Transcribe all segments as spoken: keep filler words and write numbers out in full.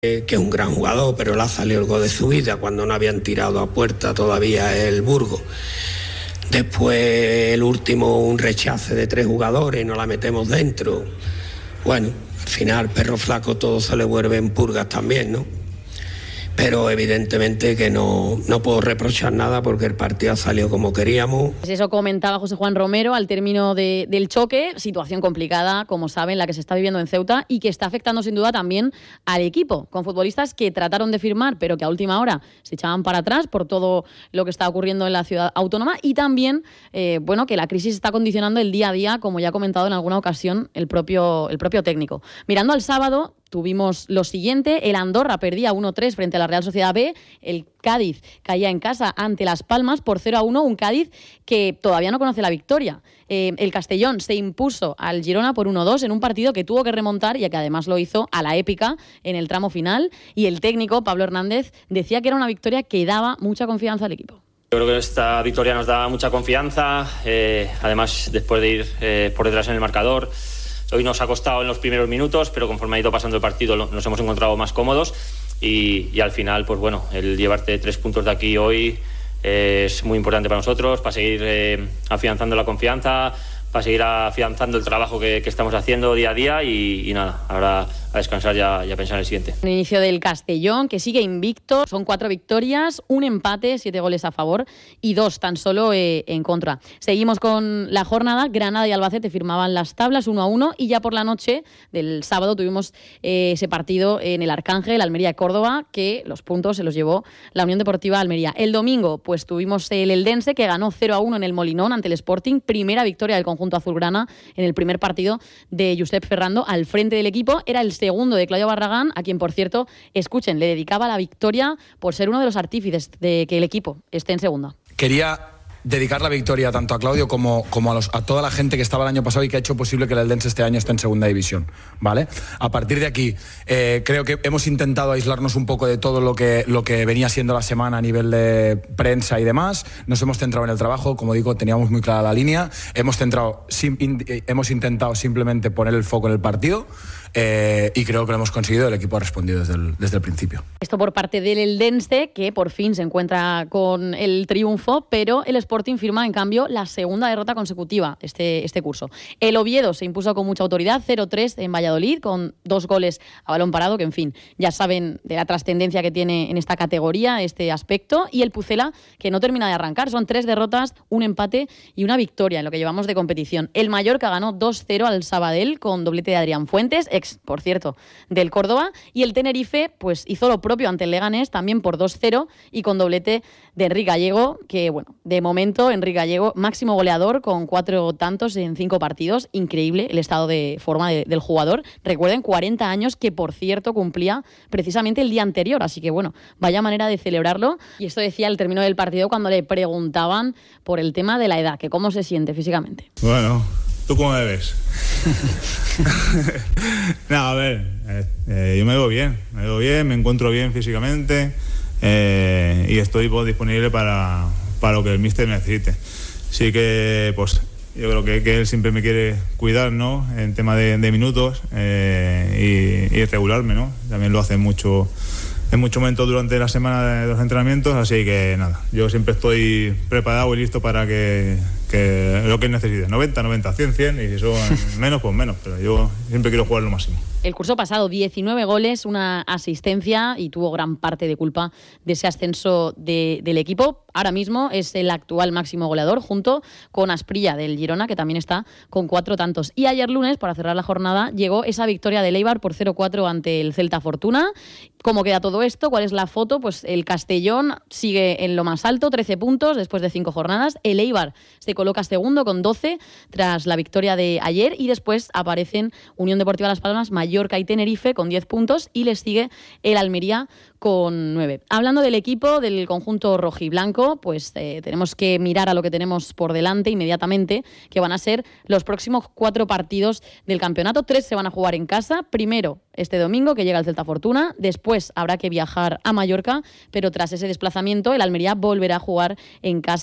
que es un gran jugador, pero le ha salido el gol de su vida cuando no habían tirado a puerta todavía el Burgos. Después el último, un rechace de tres jugadores y nos la metemos dentro. Bueno, al final perro flaco todo se le vuelve en purgas también, ¿no? Pero evidentemente que no, no puedo reprochar nada porque el partido ha salido como queríamos. Pues eso comentaba José Juan Romero al término de, del choque, situación complicada, como saben, la que se está viviendo en Ceuta y que está afectando sin duda también al equipo, con futbolistas que trataron de firmar pero que a última hora se echaban para atrás por todo lo que está ocurriendo en la ciudad autónoma y también, eh, bueno, que la crisis está condicionando el día a día, como ya ha comentado en alguna ocasión el propio, el propio técnico. Mirando al sábado, tuvimos lo siguiente: el Andorra perdía uno tres frente a la Real Sociedad B, el Cádiz caía en casa ante Las Palmas por cero a uno, un Cádiz que todavía no conoce la victoria. Eh, el Castellón se impuso al Girona por uno dos en un partido que tuvo que remontar y que además lo hizo a la épica en el tramo final, y el técnico, Pablo Hernández, decía que era una victoria que daba mucha confianza al equipo. Yo creo que esta victoria nos da mucha confianza, eh, además después de ir eh, por detrás en el marcador. Hoy nos ha costado en los primeros minutos, pero conforme ha ido pasando el partido nos hemos encontrado más cómodos y, y al final, pues bueno, el llevarte tres puntos de aquí hoy eh, es muy importante para nosotros, para seguir eh, afianzando la confianza, para seguir afianzando el trabajo que, que estamos haciendo día a día y, y nada, ahora a descansar ya, ya pensar en el siguiente. El inicio del Castellón, que sigue invicto, son cuatro victorias, un empate, siete goles a favor y dos tan solo eh, en contra. Seguimos con la jornada. Granada y Albacete firmaban las tablas uno a uno y ya por la noche del sábado tuvimos eh, ese partido en el Arcángel, Almería-Córdoba, que los puntos se los llevó la Unión Deportiva Almería. El domingo pues tuvimos el Eldense, que ganó cero a uno en el Molinón ante el Sporting, primera victoria del conjunto azulgrana en el primer partido de Josep Ferrando al frente del equipo. Era el segundo de Claudio Barragán, a quien, por cierto, escuchen, le dedicaba la victoria por ser uno de los artífices de que el equipo esté en segunda. Quería dedicar la victoria tanto a Claudio como, como a, los, a toda la gente que estaba el año pasado y que ha hecho posible que el Eldense este año esté en segunda división, ¿vale? A partir de aquí, eh, creo que hemos intentado aislarnos un poco de todo lo que, lo que venía siendo la semana a nivel de prensa y demás. Nos hemos centrado en el trabajo, como digo, teníamos muy clara la línea. Hemos, centrado, sim, in, hemos intentado simplemente poner el foco en el partido. Eh, y creo que lo hemos conseguido, el equipo ha respondido desde el, desde el principio. Esto por parte del Eldense, que por fin se encuentra con el triunfo, pero el Sporting firma en cambio la segunda derrota consecutiva este, este curso. El Oviedo se impuso con mucha autoridad, cero tres en Valladolid, con dos goles a balón parado, que en fin, ya saben de la trascendencia que tiene en esta categoría este aspecto, y el Pucela, que no termina de arrancar, son tres derrotas, un empate y una victoria en lo que llevamos de competición. El Mallorca ganó dos cero al Sabadell con doblete de Adrián Fuentes, por cierto, del Córdoba, y el Tenerife pues hizo lo propio ante el Leganés, también por dos cero y con doblete de Enrique Gallego, que bueno, de momento Enrique Gallego, máximo goleador con cuatro tantos en cinco partidos. Increíble el estado de forma de, del jugador. Recuerden, cuarenta años, que por cierto cumplía precisamente el día anterior, así que bueno, vaya manera de celebrarlo. Y esto decía al término del partido cuando le preguntaban por el tema de la edad, que cómo se siente físicamente. Bueno, ¿tú cómo me ves? No, a ver, eh, eh, yo me veo bien, me veo bien, me encuentro bien físicamente eh, y estoy pues, disponible para, para lo que el míster necesite. Sí que, pues, yo creo que, que él siempre me quiere cuidar, ¿no? En tema de, de minutos eh, y, y regularme, ¿no? También lo hace mucho en muchos momentos durante la semana de los entrenamientos, así que nada, yo siempre estoy preparado y listo para que, que lo que él necesite, noventa, noventa, cien, cien, y si son menos, pues menos, pero yo siempre quiero jugar lo máximo. El curso pasado, diecinueve goles, una asistencia, y tuvo gran parte de culpa de ese ascenso de, del equipo. Ahora mismo es el actual máximo goleador, junto con Asprilla del Girona, que también está con cuatro tantos. Y ayer lunes, para cerrar la jornada, llegó esa victoria del Eibar por cero cuatro ante el Celta Fortuna. ¿Cómo queda todo esto? ¿Cuál es la foto? Pues el Castellón sigue en lo más alto, trece puntos después de cinco jornadas. El Eibar se coloca segundo con doce tras la victoria de ayer, y después aparecen Unión Deportiva Las Palmas, Mallorca y Tenerife con diez puntos, y les sigue el Almería con nueve. Hablando del equipo, del conjunto rojiblanco, pues eh, tenemos que mirar a lo que tenemos por delante inmediatamente, que van a ser los próximos cuatro partidos del campeonato. Tres se van a jugar en casa. Primero, este domingo, que llega el Celta Fortuna. Después habrá que viajar a Mallorca, pero tras ese desplazamiento, el Almería volverá a jugar en casa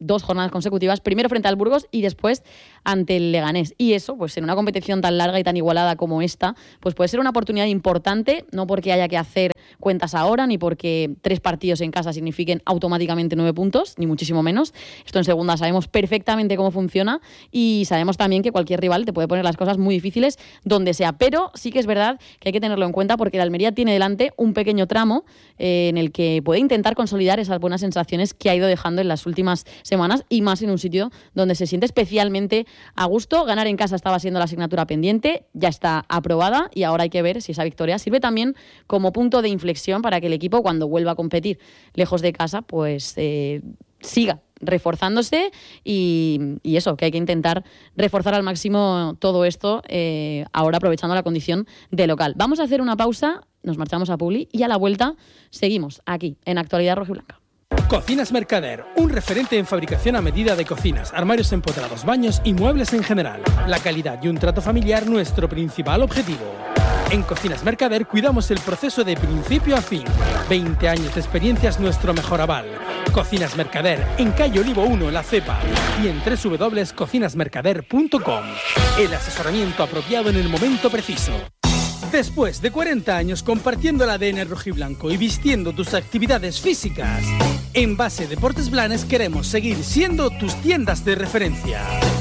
dos jornadas consecutivas, primero frente al Burgos y después ante el Leganés. Y eso, pues en una competición tan larga y tan igualada como esta, pues puede ser una oportunidad importante, no porque haya que hacer cuentas ahora, ni porque tres partidos en casa signifiquen automáticamente nueve puntos, ni muchísimo menos. Esto en segunda sabemos perfectamente cómo funciona y sabemos también que cualquier rival te puede poner las cosas muy difíciles donde sea. Pero sí que es verdad que hay que tenerlo en cuenta porque el Almería tiene delante un pequeño tramo eh, en el que puede intentar consolidar esas buenas sensaciones que ha ido dejando en las últimas semanas y más en un sitio donde se siente especialmente a gusto. Ganar en casa estaba siendo la asignatura pendiente, ya está aprobada y ahora hay que ver si esa victoria sirve también como punto de inflexión para que el equipo, cuando vuelva a competir lejos de casa, pues eh, siga reforzándose y, y eso, que hay que intentar reforzar al máximo todo esto eh, ahora aprovechando la condición de local. Vamos a hacer una pausa, nos marchamos a Publi y a la vuelta seguimos aquí en Actualidad Rojiblanca. Cocinas Mercader, un referente en fabricación a medida de cocinas, armarios empotrados, baños y muebles en general. La calidad y un trato familiar nuestro principal objetivo. En Cocinas Mercader cuidamos el proceso de principio a fin. veinte años de experiencia es nuestro mejor aval. Cocinas Mercader, en calle Olivo uno, La Cepa, y en doble u doble u doble u punto cocinas mercader punto com. El asesoramiento apropiado en el momento preciso. Después de cuarenta años compartiendo el A D N rojiblanco y vistiendo tus actividades físicas, en Base Deportes Blanes queremos seguir siendo tus tiendas de referencia.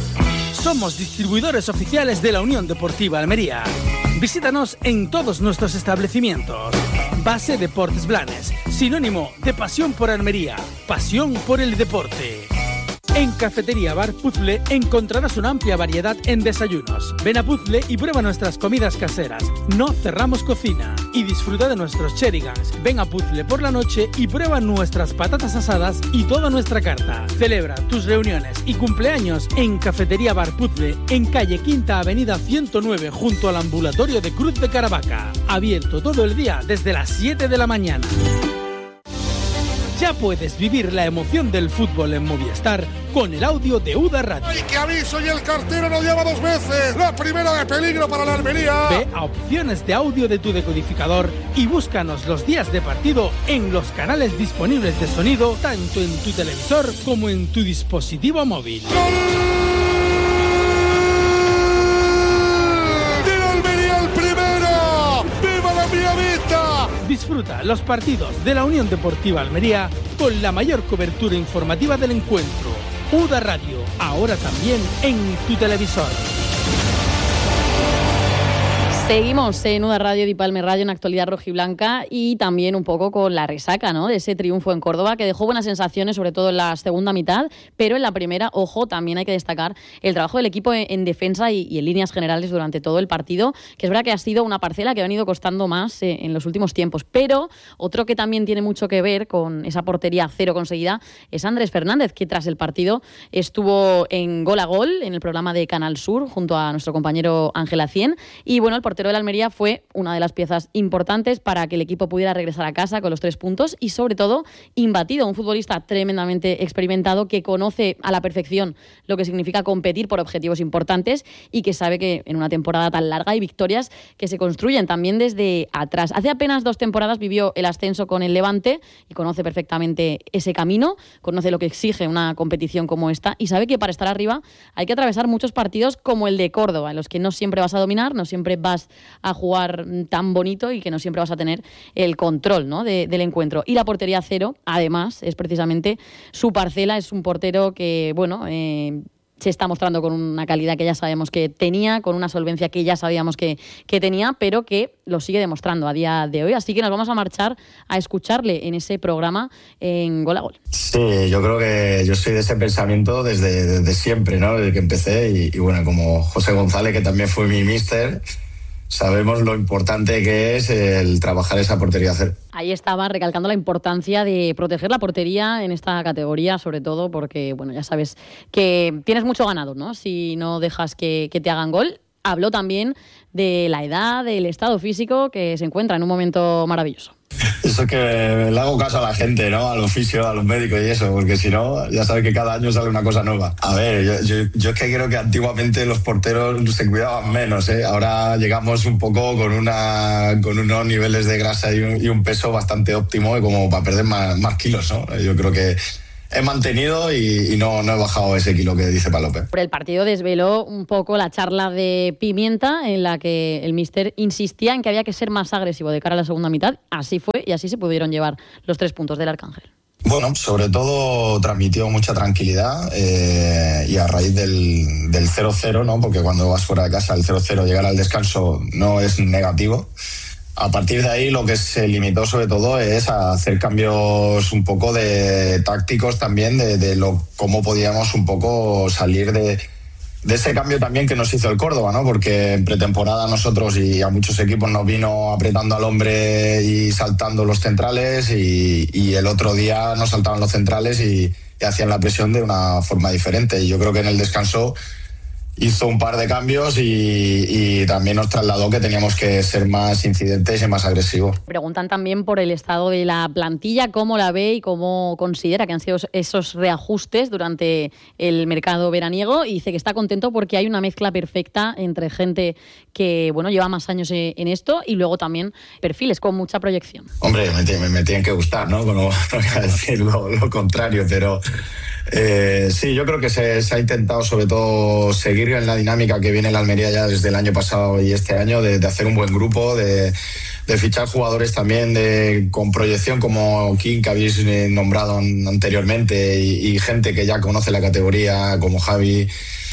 Somos distribuidores oficiales de la Unión Deportiva Almería. Visítanos en todos nuestros establecimientos. Base Deportes Blanes, sinónimo de pasión por Almería, pasión por el deporte. En Cafetería Bar Puzzle encontrarás una amplia variedad en desayunos. Ven a Puzzle y prueba nuestras comidas caseras. No cerramos cocina. Y disfruta de nuestros cherigans. Ven a Puzzle por la noche y prueba nuestras patatas asadas y toda nuestra carta. Celebra tus reuniones y cumpleaños en Cafetería Bar Puzzle, en calle Quinta Avenida ciento nueve, junto al ambulatorio de Cruz de Caravaca. Abierto todo el día desde las siete de la mañana. Ya puedes vivir la emoción del fútbol en Movistar con el audio de U D A Radio. ¡Ay, qué aviso! Y el cartero nos llama dos veces. La primera de peligro para la Almería. Ve a opciones de audio de tu decodificador y búscanos los días de partido en los canales disponibles de sonido, tanto en tu televisor como en tu dispositivo móvil. ¡Gol! Disfruta los partidos de la Unión Deportiva Almería con la mayor cobertura informativa del encuentro. U D A Radio, ahora también en tu televisor. Seguimos en U D A Radio, Di Palme Radio, en Actualidad Rojiblanca y también un poco con la resaca, ¿no?, de ese triunfo en Córdoba que dejó buenas sensaciones, sobre todo en la segunda mitad, pero en la primera, ojo, también hay que destacar el trabajo del equipo en, en defensa y, y en líneas generales durante todo el partido, que es verdad que ha sido una parcela que ha venido costando más eh, en los últimos tiempos, pero otro que también tiene mucho que ver con esa portería cero conseguida es Andrés Fernández, que tras el partido estuvo en Gol a Gol, en el programa de Canal Sur, junto a nuestro compañero Ángel Acien, y bueno, el portero de la Almería fue una de las piezas importantes para que el equipo pudiera regresar a casa con los tres puntos y sobre todo imbatido, un futbolista tremendamente experimentado que conoce a la perfección lo que significa competir por objetivos importantes y que sabe que en una temporada tan larga hay victorias que se construyen también desde atrás. Hace apenas dos temporadas vivió el ascenso con el Levante y conoce perfectamente ese camino, conoce lo que exige una competición como esta y sabe que para estar arriba hay que atravesar muchos partidos como el de Córdoba, en los que no siempre vas a dominar, no siempre vas a jugar tan bonito y que no siempre vas a tener el control, ¿no?, de, del encuentro. Y la portería cero, además, es precisamente su parcela. Es un portero que, bueno, eh, se está mostrando con una calidad que ya sabemos que tenía, con una solvencia que ya sabíamos que, que tenía, pero que lo sigue demostrando a día de hoy. Así que nos vamos a marchar a escucharle en ese programa en Gol a Gol. Sí, yo creo que yo soy de ese pensamiento desde, desde siempre, ¿no?, desde que empecé. Y, y bueno, como José González, que también fue mi míster, sabemos lo importante que es el trabajar esa portería cero. Ahí estaba recalcando la importancia de proteger la portería en esta categoría, sobre todo porque, bueno, ya sabes que tienes mucho ganado, ¿no?, si no dejas que, que te hagan gol. Habló también de la edad, del estado físico, que se encuentra en un momento maravilloso. Eso es que le hago caso a la gente, ¿no?, al oficio, a los médicos y eso, porque si no, ya sabes que cada año sale una cosa nueva. A ver, yo, yo, yo es que creo que antiguamente los porteros se cuidaban menos, ¿eh? Ahora llegamos un poco con una con unos niveles de grasa y un, y un peso bastante óptimo como para perder más, más kilos, ¿no? Yo creo que he mantenido y, y no, no he bajado ese kilo que dice Palope. Por el partido desveló un poco la charla de Pimienta en la que el míster insistía en que había que ser más agresivo de cara a la segunda mitad. Así fue y así se pudieron llevar los tres puntos del Arcángel. Bueno, sobre todo transmitió mucha tranquilidad eh, y a raíz del, del cero cero, ¿no? Porque cuando vas fuera de casa el cero cero, llegar al descanso no es negativo. A partir de ahí lo que se limitó sobre todo es a hacer cambios un poco de tácticos también, de, de lo, cómo podíamos un poco salir de, de ese cambio también que nos hizo el Córdoba, ¿no? Porque en pretemporada nosotros y a muchos equipos nos vino apretando al hombre y saltando los centrales y, y el otro día nos saltaban los centrales y, y hacían la presión de una forma diferente. Y yo creo que en el descanso hizo un par de cambios y, y también nos trasladó que teníamos que ser más incidentes y más agresivos. Preguntan también por el estado de la plantilla, cómo la ve y cómo considera que han sido esos reajustes durante el mercado veraniego, y dice que está contento porque hay una mezcla perfecta entre gente que bueno lleva más años en esto y luego también perfiles con mucha proyección. Hombre, me, me, me tienen que gustar, ¿no? No voy a decir lo, lo contrario, pero Eh, sí, yo creo que se, se ha intentado sobre todo seguir en la dinámica que viene la Almería ya desde el año pasado y este año, de, de hacer un buen grupo, de, de fichar jugadores también de, con proyección como King, que habéis nombrado anteriormente, y, y gente que ya conoce la categoría como Javi,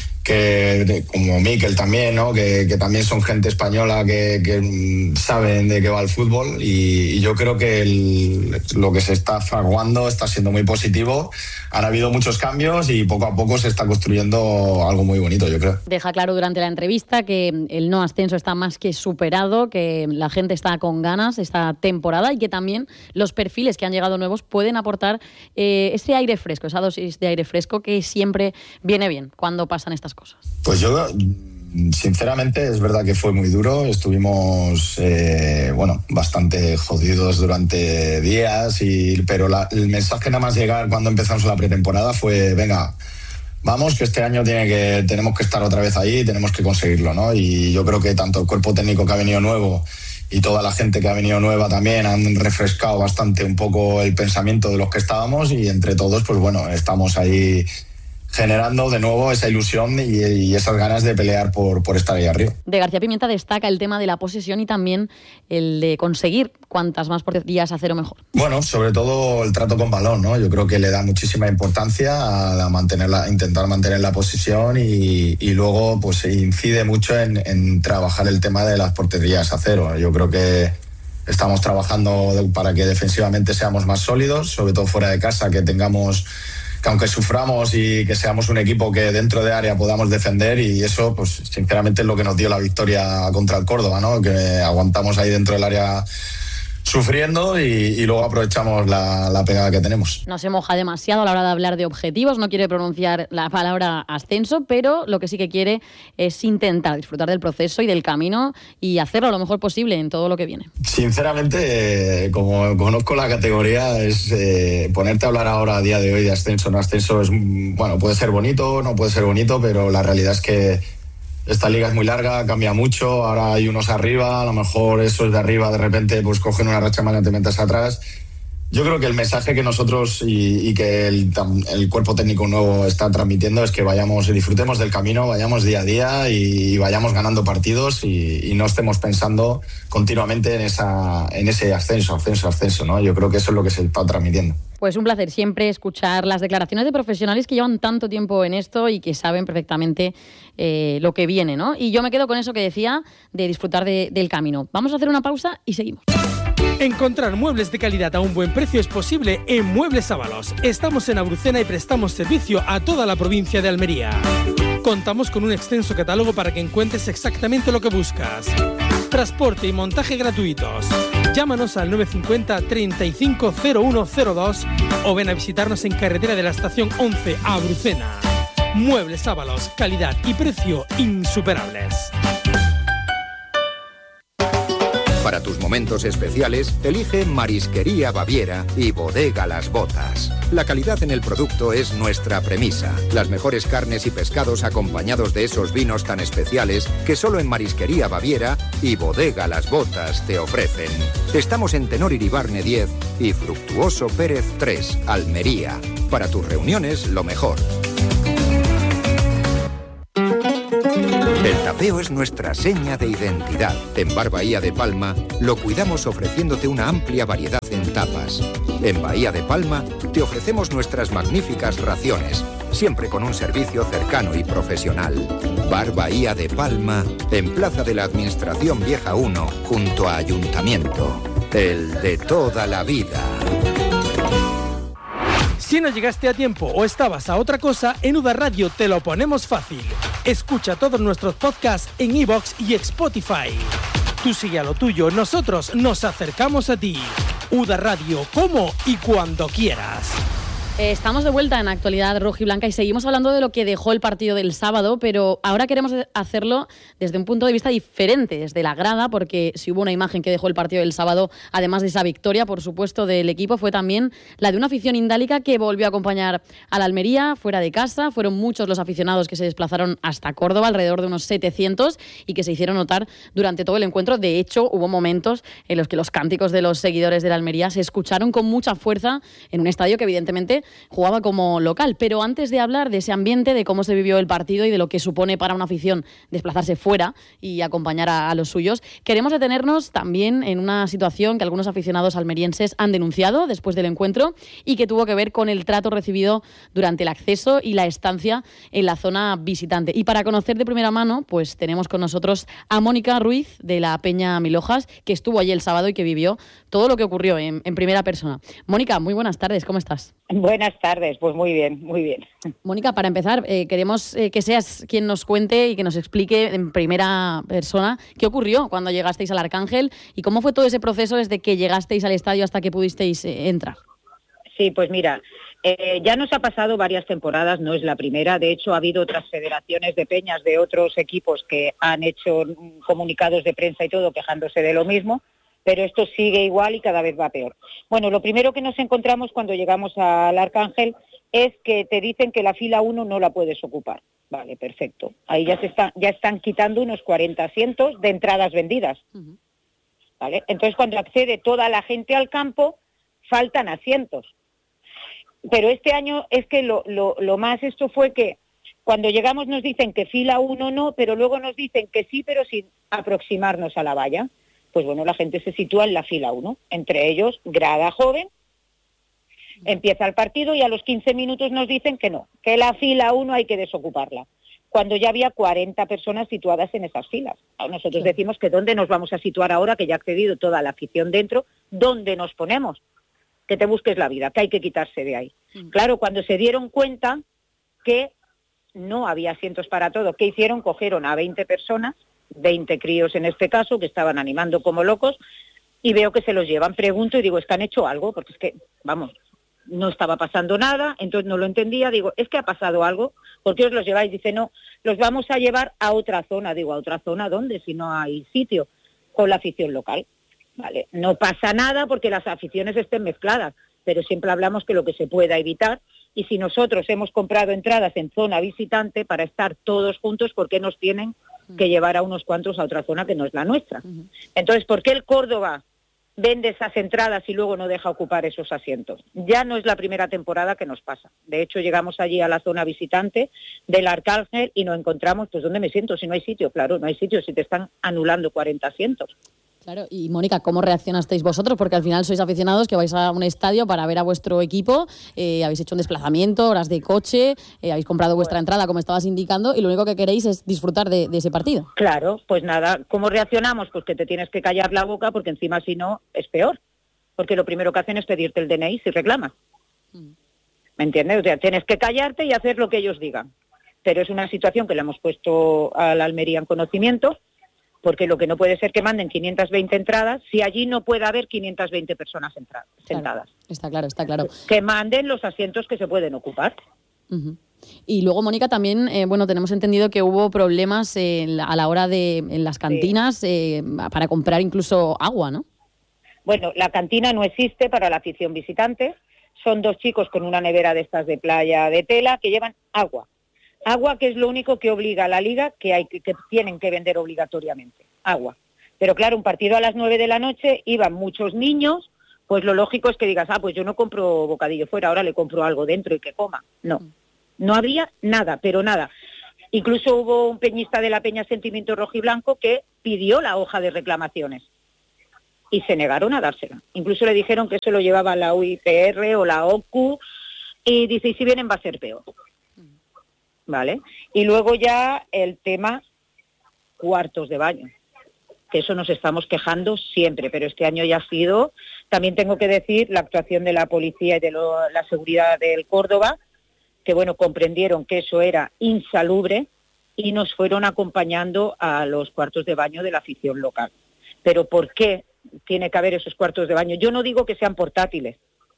que como Mikel también, ¿no? que, que también son gente española que, que saben de qué va el fútbol, y, y yo creo que el, lo que se está fraguando está siendo muy positivo. Han habido muchos cambios y poco a poco se está construyendo algo muy bonito, yo creo. Deja claro durante la entrevista que el no ascenso está más que superado, que la gente está con ganas esta temporada y que también los perfiles que han llegado nuevos pueden aportar eh, ese aire fresco, esa dosis de aire fresco que siempre viene bien cuando pasan estas cosas. Pues yo, sinceramente, es verdad que fue muy duro. Estuvimos, eh, bueno, bastante jodidos durante días, y, pero la, el mensaje nada más llegar cuando empezamos la pretemporada fue: venga, vamos, que este año tiene que, tenemos que estar otra vez ahí y tenemos que conseguirlo, ¿no? Y yo creo que tanto el cuerpo técnico que ha venido nuevo y toda la gente que ha venido nueva también han refrescado bastante un poco el pensamiento de los que estábamos, y entre todos, pues bueno, estamos ahí generando de nuevo esa ilusión y, y esas ganas de pelear por, por estar ahí arriba. De García Pimienta destaca el tema de la posesión y también el de conseguir cuantas más porterías a cero mejor. Bueno, sobre todo el trato con balón, ¿no? Yo creo que le da muchísima importancia a mantenerla, intentar mantener la posesión, y, y luego pues incide mucho en, en trabajar el tema de las porterías a cero. Yo creo que estamos trabajando para que defensivamente seamos más sólidos, sobre todo fuera de casa, que tengamos, que aunque suframos y que seamos un equipo que dentro de área podamos defender, y eso pues sinceramente es lo que nos dio la victoria contra el Córdoba, ¿no? Que aguantamos ahí dentro del área sufriendo y, y luego aprovechamos la, la pegada que tenemos. No se moja demasiado a la hora de hablar de objetivos, no quiere pronunciar la palabra ascenso, pero lo que sí que quiere es intentar disfrutar del proceso y del camino y hacerlo lo mejor posible en todo lo que viene. Sinceramente, eh, como conozco la categoría, es eh, ponerte a hablar ahora a día de hoy de ascenso, no ascenso, es, bueno, puede ser bonito, no puede ser bonito, pero la realidad es que esta liga es muy larga, cambia mucho, ahora hay unos arriba, a lo mejor esos de arriba de repente pues cogen una racha más y te metes atrás. Yo creo que el mensaje que nosotros y, y que el, el cuerpo técnico nuevo está transmitiendo es que vayamos y disfrutemos del camino, vayamos día a día y, y vayamos ganando partidos, y, y no estemos pensando continuamente en, esa, en ese ascenso, ascenso, ascenso, ¿no? Yo creo que eso es lo que se está transmitiendo. Pues un placer siempre escuchar las declaraciones de profesionales que llevan tanto tiempo en esto y que saben perfectamente eh, lo que viene, ¿no? Y yo me quedo con eso que decía de disfrutar de, del camino. Vamos a hacer una pausa y seguimos. Encontrar muebles de calidad a un buen precio es posible en Muebles Ábalos. Estamos en Abrucena y prestamos servicio a toda la provincia de Almería. Contamos con un extenso catálogo para que encuentres exactamente lo que buscas. Transporte y montaje gratuitos. Llámanos al nueve cinco cero, treinta y cinco, cero uno cero dos o ven a visitarnos en carretera de la estación once a Abrucena. Muebles Ábalos, calidad y precio insuperables. Para tu tus momentos especiales, elige Marisquería Baviera y Bodega Las Botas. La calidad en el producto es nuestra premisa. Las mejores carnes y pescados acompañados de esos vinos tan especiales que solo en Marisquería Baviera y Bodega Las Botas te ofrecen. Estamos en Tenor Iribarne diez y Fructuoso Pérez tres, Almería. Para tus reuniones, lo mejor. El tapeo es nuestra seña de identidad. En Bar Bahía de Palma lo cuidamos ofreciéndote una amplia variedad en tapas. En Bahía de Palma te ofrecemos nuestras magníficas raciones, siempre con un servicio cercano y profesional. Bar Bahía de Palma, en Plaza de la Administración Vieja uno, junto a Ayuntamiento. El de toda la vida. Si no llegaste a tiempo o estabas a otra cosa, en U D A Radio te lo ponemos fácil. Escucha todos nuestros podcasts en iVoox y Spotify. Tú sigue a lo tuyo, nosotros nos acercamos a ti. U D A Radio, como y cuando quieras. Estamos de vuelta en Actualidad Rojiblanca y seguimos hablando de lo que dejó el partido del sábado, pero ahora queremos hacerlo desde un punto de vista diferente, desde la grada, porque si hubo una imagen que dejó el partido del sábado, además de esa victoria, por supuesto, del equipo, fue también la de una afición indálica que volvió a acompañar a la Almería fuera de casa. Fueron muchos los aficionados que se desplazaron hasta Córdoba, alrededor de unos setecientos, y que se hicieron notar durante todo el encuentro. De hecho, hubo momentos en los que los cánticos de los seguidores de la Almería se escucharon con mucha fuerza en un estadio que evidentemente jugaba como local. Pero antes de hablar de ese ambiente, de cómo se vivió el partido y de lo que supone para una afición desplazarse fuera y acompañar a, a los suyos, queremos detenernos también en una situación que algunos aficionados almerienses han denunciado después del encuentro y que tuvo que ver con el trato recibido durante el acceso y la estancia en la zona visitante. Y para conocer de primera mano, pues tenemos con nosotros a Mónica Ruiz de la Peña Milojas, que estuvo allí el sábado y que vivió todo lo que ocurrió en, en primera persona. Mónica, muy buenas tardes, ¿cómo estás? Buenas tardes, pues muy bien, muy bien. Mónica, para empezar, eh, queremos eh, que seas quien nos cuente y que nos explique en primera persona qué ocurrió cuando llegasteis al Arcángel y cómo fue todo ese proceso desde que llegasteis al estadio hasta que pudisteis eh, entrar. Sí, pues mira, eh, ya nos ha pasado varias temporadas, no es la primera. De hecho, ha habido otras federaciones de peñas de otros equipos que han hecho comunicados de prensa y todo quejándose de lo mismo, pero esto sigue igual y cada vez va peor. Bueno, lo primero que nos encontramos cuando llegamos al Arcángel es que te dicen que la fila uno no la puedes ocupar. Vale, perfecto. Ahí ya se está, ya están quitando unos cuarenta asientos de entradas vendidas. Uh-huh. ¿Vale? Entonces, cuando accede toda la gente al campo, faltan asientos. Pero este año es que lo, lo, lo más esto fue que cuando llegamos nos dicen que fila uno no, pero luego nos dicen que sí, pero sin aproximarnos a la valla. Pues bueno, la gente se sitúa en la fila uno, entre ellos grada joven, empieza el partido y a los quince minutos nos dicen que no, que la fila uno hay que desocuparla, cuando ya había cuarenta personas situadas en esas filas. Nosotros sí. Decimos que ¿dónde nos vamos a situar ahora que ya ha accedido toda la afición dentro? ¿Dónde nos ponemos? Que te busques la vida, que hay que quitarse de ahí. Sí. Claro, cuando se dieron cuenta que no había asientos para todo, ¿qué hicieron? Cogieron a veinte personas, veinte críos en este caso, que estaban animando como locos, y veo que se los llevan. Pregunto y digo, ¿es que han hecho algo? Porque es que, vamos, no estaba pasando nada, entonces no lo entendía. Digo, ¿es que ha pasado algo? ¿Por qué os los lleváis? Dice, no, los vamos a llevar a otra zona. Digo, ¿a otra zona dónde? Si no hay sitio, con la afición local. Vale, no pasa nada porque las aficiones estén mezcladas, pero siempre hablamos que lo que se pueda evitar. Y si nosotros hemos comprado entradas en zona visitante para estar todos juntos, ¿por qué nos tienen que llevar a unos cuantos a otra zona que no es la nuestra? Uh-huh. Entonces, ¿por qué el Córdoba vende esas entradas y luego no deja ocupar esos asientos? Ya no es la primera temporada que nos pasa. De hecho, llegamos allí a la zona visitante del Arcángel y nos encontramos, pues, ¿dónde me siento? Si no hay sitio, claro, no hay sitio, si te están anulando cuarenta asientos. Claro, y Mónica, ¿cómo reaccionasteis vosotros? Porque al final sois aficionados que vais a un estadio para ver a vuestro equipo, eh, habéis hecho un desplazamiento, horas de coche, eh, habéis comprado vuestra entrada, como estabas indicando, y lo único que queréis es disfrutar de, de ese partido. Claro, pues nada, ¿cómo reaccionamos? Pues que te tienes que callar la boca, porque encima si no es peor, porque lo primero que hacen es pedirte el D N I si reclamas. Mm. ¿Me entiendes? O sea, tienes que callarte y hacer lo que ellos digan. Pero es una situación que le hemos puesto a la Almería en conocimiento, porque lo que no puede ser que manden quinientas veinte entradas si allí no puede haber quinientas veinte personas entradas, claro, sentadas. Está claro, está claro. Que manden los asientos que se pueden ocupar. Uh-huh. Y luego, Mónica, también, eh, bueno, tenemos entendido que hubo problemas en la, a la hora de en las cantinas sí. eh, para comprar incluso agua, ¿no? Bueno, la cantina no existe para la afición visitante. Son dos chicos con una nevera de estas de playa de tela que llevan agua. Agua que es lo único que obliga a la Liga, que, hay, que tienen que vender obligatoriamente. Agua. Pero claro, un partido a las nueve de la noche, iban muchos niños, pues lo lógico es que digas, ah, pues yo no compro bocadillo fuera, ahora le compro algo dentro y que coma. No. No había nada, pero nada. Incluso hubo un peñista de la Peña Sentimiento Rojiblanco que pidió la hoja de reclamaciones y se negaron a dársela. Incluso le dijeron que eso lo llevaba la U I P R o la O C U y dice, y si vienen va a ser peor. ¿Vale? Y luego ya el tema cuartos de baño, que eso nos estamos quejando siempre, pero este año ya ha sido, también tengo que decir, la actuación de la policía y de lo, la seguridad del Córdoba, que bueno, comprendieron que eso era insalubre y nos fueron acompañando a los cuartos de baño de la afición local. Pero ¿por qué tiene que haber esos cuartos de baño? Yo no digo que sean portátiles,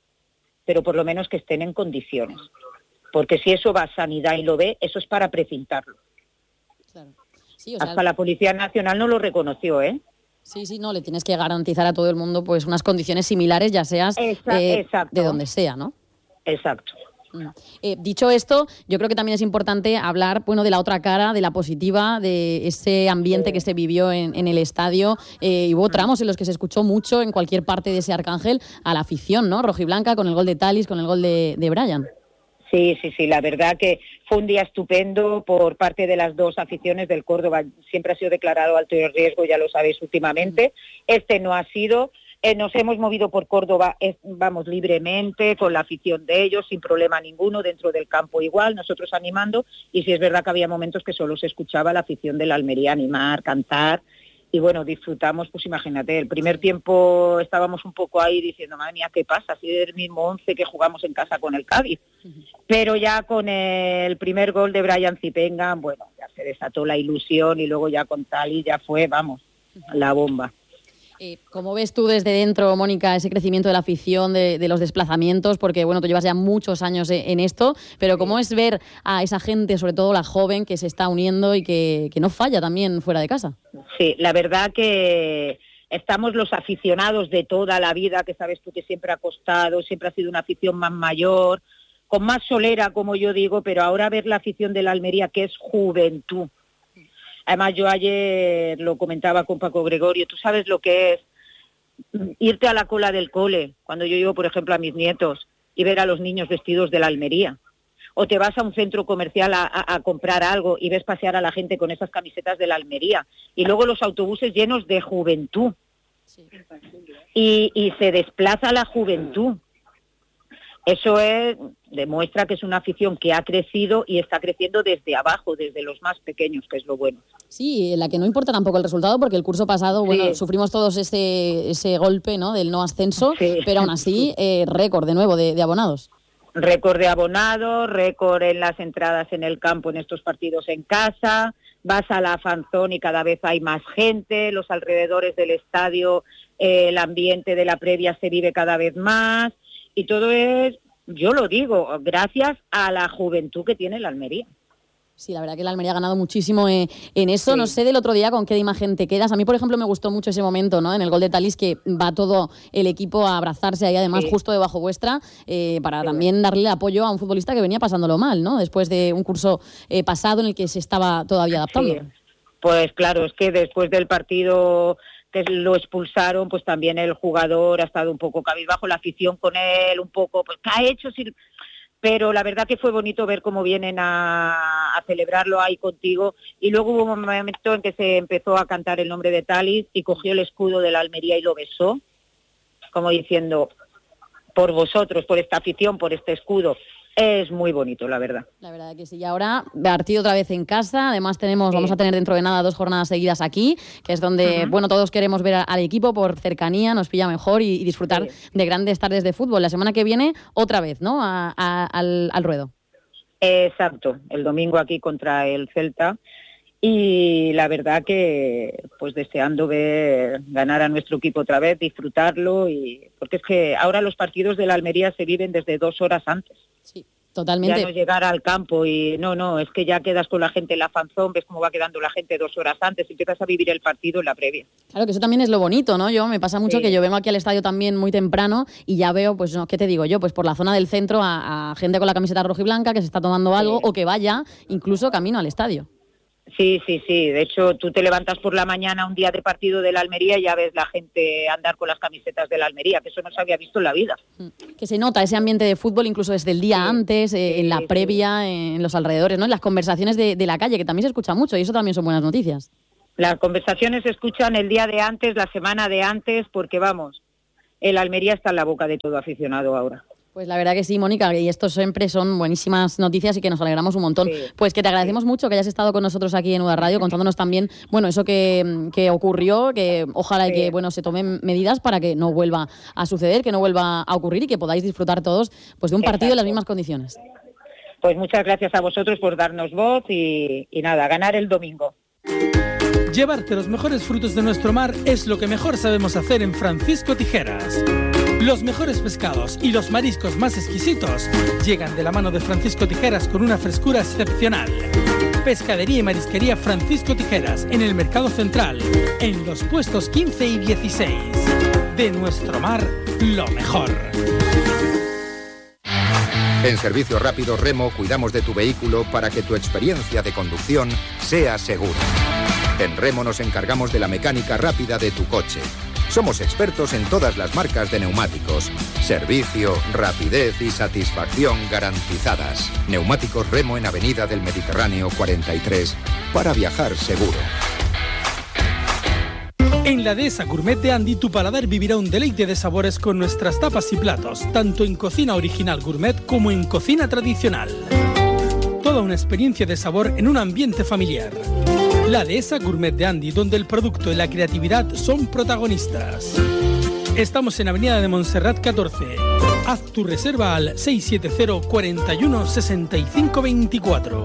pero por lo menos que estén en condiciones. Porque si eso va a Sanidad y lo ve, eso es para precintarlo. Claro. Sí, o sea, hasta la Policía Nacional no lo reconoció, ¿eh? Sí, sí, no, le tienes que garantizar a todo el mundo pues unas condiciones similares, ya seas Exacto, eh, exacto. de donde sea, ¿no? Exacto. Eh, dicho esto, yo creo que también es importante hablar, bueno, de la otra cara, de la positiva, de ese ambiente sí. que se vivió en, en el estadio. Eh, y hubo tramos en los que se escuchó mucho en cualquier parte de ese Arcángel a la afición, ¿no? Rojiblanca, con el gol de Thalys, con el gol de, de Brian. Sí, sí, sí, la verdad que fue un día estupendo por parte de las dos aficiones del Córdoba. Siempre ha sido declarado alto riesgo, ya lo sabéis últimamente. Este no ha sido. Eh, nos hemos movido por Córdoba, eh, vamos, libremente, con la afición de ellos, sin problema ninguno, dentro del campo igual, nosotros animando, y sí es verdad que había momentos que solo se escuchaba la afición de la Almería animar, cantar, y bueno, disfrutamos, pues imagínate, el primer tiempo estábamos un poco ahí diciendo, madre mía, ¿qué pasa? Si es el mismo once que jugamos en casa con el Cádiz. Uh-huh. Pero ya con el primer gol de Brian Zipenga, bueno, ya se desató la ilusión, y luego ya con Thalys ya fue, vamos, uh-huh. la bomba. Eh, ¿Cómo ves tú desde dentro, Mónica, ese crecimiento de la afición, de, de los desplazamientos? Porque, bueno, tú llevas ya muchos años en esto, pero ¿cómo es ver a esa gente, sobre todo la joven, que se está uniendo y que, que no falla también fuera de casa? Sí, la verdad que estamos los aficionados de toda la vida, que sabes tú que siempre ha costado, siempre ha sido una afición más mayor, con más solera, como yo digo, pero ahora ver la afición de la Almería, que es juventud. Además, yo ayer lo comentaba con Paco Gregorio, tú sabes lo que es irte a la cola del cole, cuando yo llevo, por ejemplo, a mis nietos, y ver a los niños vestidos de la Almería. O te vas a un centro comercial a, a, a comprar algo y ves pasear a la gente con esas camisetas de la Almería. Y luego los autobuses llenos de juventud. Sí. Y, y se desplaza la juventud. Eso es, demuestra que es una afición que ha crecido y está creciendo desde abajo, desde los más pequeños, que es lo bueno. Sí, la que no importa tampoco el resultado, porque el curso pasado, bueno, sí. sufrimos todos ese, ese golpe, ¿no?, del no ascenso, sí. pero aún así, eh, récord de nuevo de, de abonados. Récord de abonados, récord en las entradas en el campo en estos partidos en casa, vas a la fanzón y cada vez hay más gente, los alrededores del estadio, eh, el ambiente de la previa se vive cada vez más. Y todo es, yo lo digo, gracias a la juventud que tiene la Almería. Sí, la verdad que la Almería ha ganado muchísimo eh, en eso. Sí. No sé del otro día con qué imagen te quedas. A mí, por ejemplo, me gustó mucho ese momento, ¿no?, en el gol de Thalys, que va todo el equipo a abrazarse ahí, además, sí. justo debajo vuestra, eh, para sí. también darle apoyo a un futbolista que venía pasándolo mal, ¿no?, después de un curso eh, pasado en el que se estaba todavía adaptando. Sí. Pues claro, es que después del partido que lo expulsaron, pues también el jugador ha estado un poco cabizbajo, la afición con él, un poco, pues, ¿qué ha hecho? Pero la verdad que fue bonito ver cómo vienen a, a celebrarlo ahí contigo. Y luego hubo un momento en que se empezó a cantar el nombre de Thalys y cogió el escudo de la Almería y lo besó, como diciendo, por vosotros, por esta afición, por este escudo. Es muy bonito, la verdad. La verdad que sí. Y ahora, partido otra vez en casa. Además, tenemos, sí. vamos a tener dentro de nada dos jornadas seguidas aquí, que es donde, uh-huh. bueno, todos queremos ver al equipo por cercanía, nos pilla mejor y, y disfrutar sí. de grandes tardes de fútbol. La semana que viene, otra vez, ¿no?, a, a, al, al ruedo. Exacto. El domingo aquí contra el Celta. Y la verdad que, pues, deseando ver ganar a nuestro equipo otra vez, disfrutarlo, y porque es que ahora los partidos de la Almería se viven desde dos horas antes. Sí. Totalmente. Ya no llegar al campo y no, no, es que ya quedas con la gente en la fanzón, ves cómo va quedando la gente dos horas antes y empiezas a vivir el partido en la previa. Claro, que eso también es lo bonito, ¿no? Yo me pasa mucho sí. que yo vengo aquí al estadio también muy temprano y ya veo, pues, no, ¿qué te digo yo? Pues por la zona del centro a, a gente con la camiseta roja y blanca que se está tomando algo sí. o que vaya incluso camino al estadio. Sí, sí, sí. De hecho, tú te levantas por la mañana un día de partido de la Almería y ya ves la gente andar con las camisetas de la Almería, que eso no se había visto en la vida. Que se nota ese ambiente de fútbol incluso desde el día sí, antes, eh, sí, en la sí, previa, sí. en los alrededores, ¿no? En las conversaciones de, de la calle, que también se escucha mucho y eso también son buenas noticias. Las conversaciones se escuchan el día de antes, la semana de antes, porque vamos, el Almería está en la boca de todo aficionado ahora. Pues la verdad que sí, Mónica, y esto siempre son buenísimas noticias y que nos alegramos un montón. Sí. Pues que te agradecemos sí. mucho que hayas estado con nosotros aquí en U D A Radio contándonos también, bueno, eso que, que ocurrió, que ojalá sí. que, bueno, se tomen medidas para que no vuelva a suceder, que no vuelva a ocurrir y que podáis disfrutar todos pues de un partido Exacto. en las mismas condiciones. Pues muchas gracias a vosotros por darnos voz y, y nada, ganar el domingo. Llevarte los mejores frutos de nuestro mar es lo que mejor sabemos hacer en Francisco Tijeras. Los mejores pescados y los mariscos más exquisitos llegan de la mano de Francisco Tijeras con una frescura excepcional. Pescadería y marisquería Francisco Tijeras en el Mercado Central, en los puestos quince y dieciséis. De nuestro mar, lo mejor. En Servicio Rápido Remo cuidamos de tu vehículo para que tu experiencia de conducción sea segura. En Remo nos encargamos de la mecánica rápida de tu coche. Somos expertos en todas las marcas de neumáticos. Servicio, rapidez y satisfacción garantizadas. Neumáticos Remo en Avenida del Mediterráneo cuarenta y tres, para viajar seguro. En la Dehesa Gourmet de Andy, tu paladar vivirá un deleite de sabores con nuestras tapas y platos, tanto en cocina original gourmet como en cocina tradicional. Toda una experiencia de sabor en un ambiente familiar. La Dehesa Gourmet de Andy, donde el producto y la creatividad son protagonistas. Estamos en Avenida de Montserrat catorce. Haz tu reserva al seis siete cero, cuatro uno, seis cinco dos cuatro.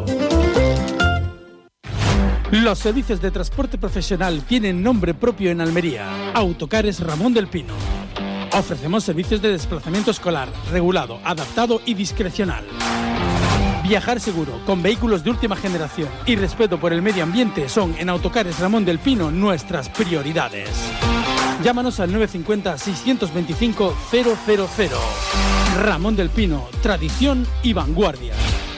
Los servicios de transporte profesional tienen nombre propio en Almería. Autocares Ramón del Pino. Ofrecemos servicios de desplazamiento escolar, regulado, adaptado y discrecional. Viajar seguro, con vehículos de última generación y respeto por el medio ambiente son en Autocares Ramón del Pino nuestras prioridades. Llámanos al nueve cinco cero, seis dos cinco, cero cero cero. Ramón del Pino, tradición y vanguardia.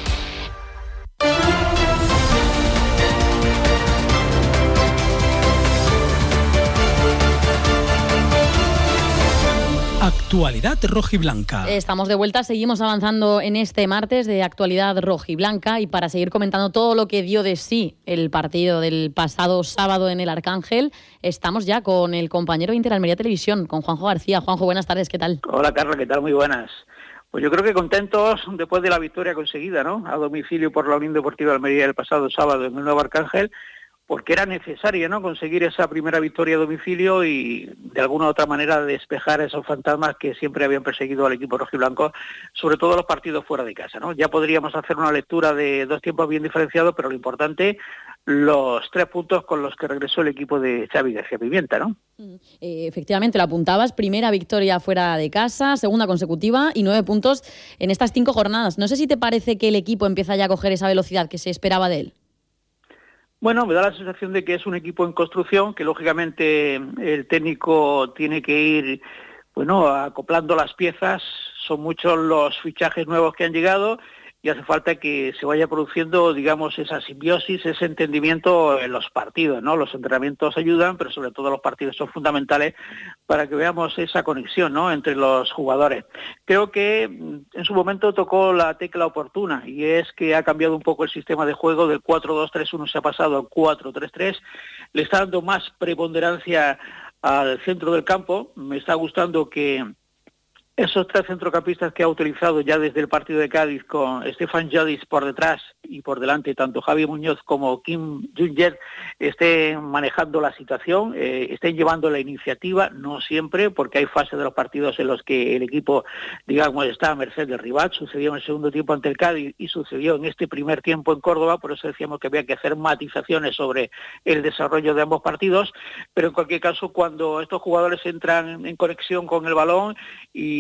Actualidad rojiblanca. Estamos de vuelta, seguimos avanzando en este martes de actualidad rojiblanca y para seguir comentando todo lo que dio de sí el partido del pasado sábado en el Arcángel, estamos ya con el compañero de Inter Almería Televisión, con Juanjo García. Juanjo, buenas tardes, ¿qué tal? Hola Carla, ¿qué tal? Muy buenas. Pues yo creo que contentos después de la victoria conseguida, ¿no? A domicilio por la Unión Deportiva Almería el pasado sábado en el Nuevo Arcángel, porque era necesario, ¿no?, conseguir esa primera victoria a domicilio y de alguna u otra manera despejar esos fantasmas que siempre habían perseguido al equipo rojiblanco, sobre todo los partidos fuera de casa, ¿no? Ya podríamos hacer una lectura de dos tiempos bien diferenciados, pero lo importante, los tres puntos con los que regresó el equipo de Xavi García Pimienta, ¿no? Eh, efectivamente, lo apuntabas, primera victoria fuera de casa, segunda consecutiva y nueve puntos en estas cinco jornadas. No sé si te parece que el equipo empieza ya a coger esa velocidad que se esperaba de él. Bueno, me da la sensación de que es un equipo en construcción, que lógicamente el técnico tiene que ir, bueno, acoplando las piezas. Son muchos los fichajes nuevos que han llegado y hace falta que se vaya produciendo, digamos, esa simbiosis, ese entendimiento en los partidos, ¿no? Los entrenamientos ayudan, pero sobre todo los partidos son fundamentales para que veamos esa conexión, ¿no?, entre los jugadores. Creo que en su momento tocó la tecla oportuna y es que ha cambiado un poco el sistema de juego, del cuatro dos tres uno se ha pasado al cuatro tres tres, le está dando más preponderancia al centro del campo. Me está gustando que esos tres centrocampistas que ha utilizado ya desde el partido de Cádiz, con Stefan Jadis por detrás y por delante, tanto Javi Muñoz como Kim Jung-Jet, estén manejando la situación, eh, estén llevando la iniciativa, no siempre, porque hay fases de los partidos en los que el equipo, digamos, está a merced del rival. Sucedió en el segundo tiempo ante el Cádiz y sucedió en este primer tiempo en Córdoba, por eso decíamos que había que hacer matizaciones sobre el desarrollo de ambos partidos, pero en cualquier caso, cuando estos jugadores entran en conexión con el balón y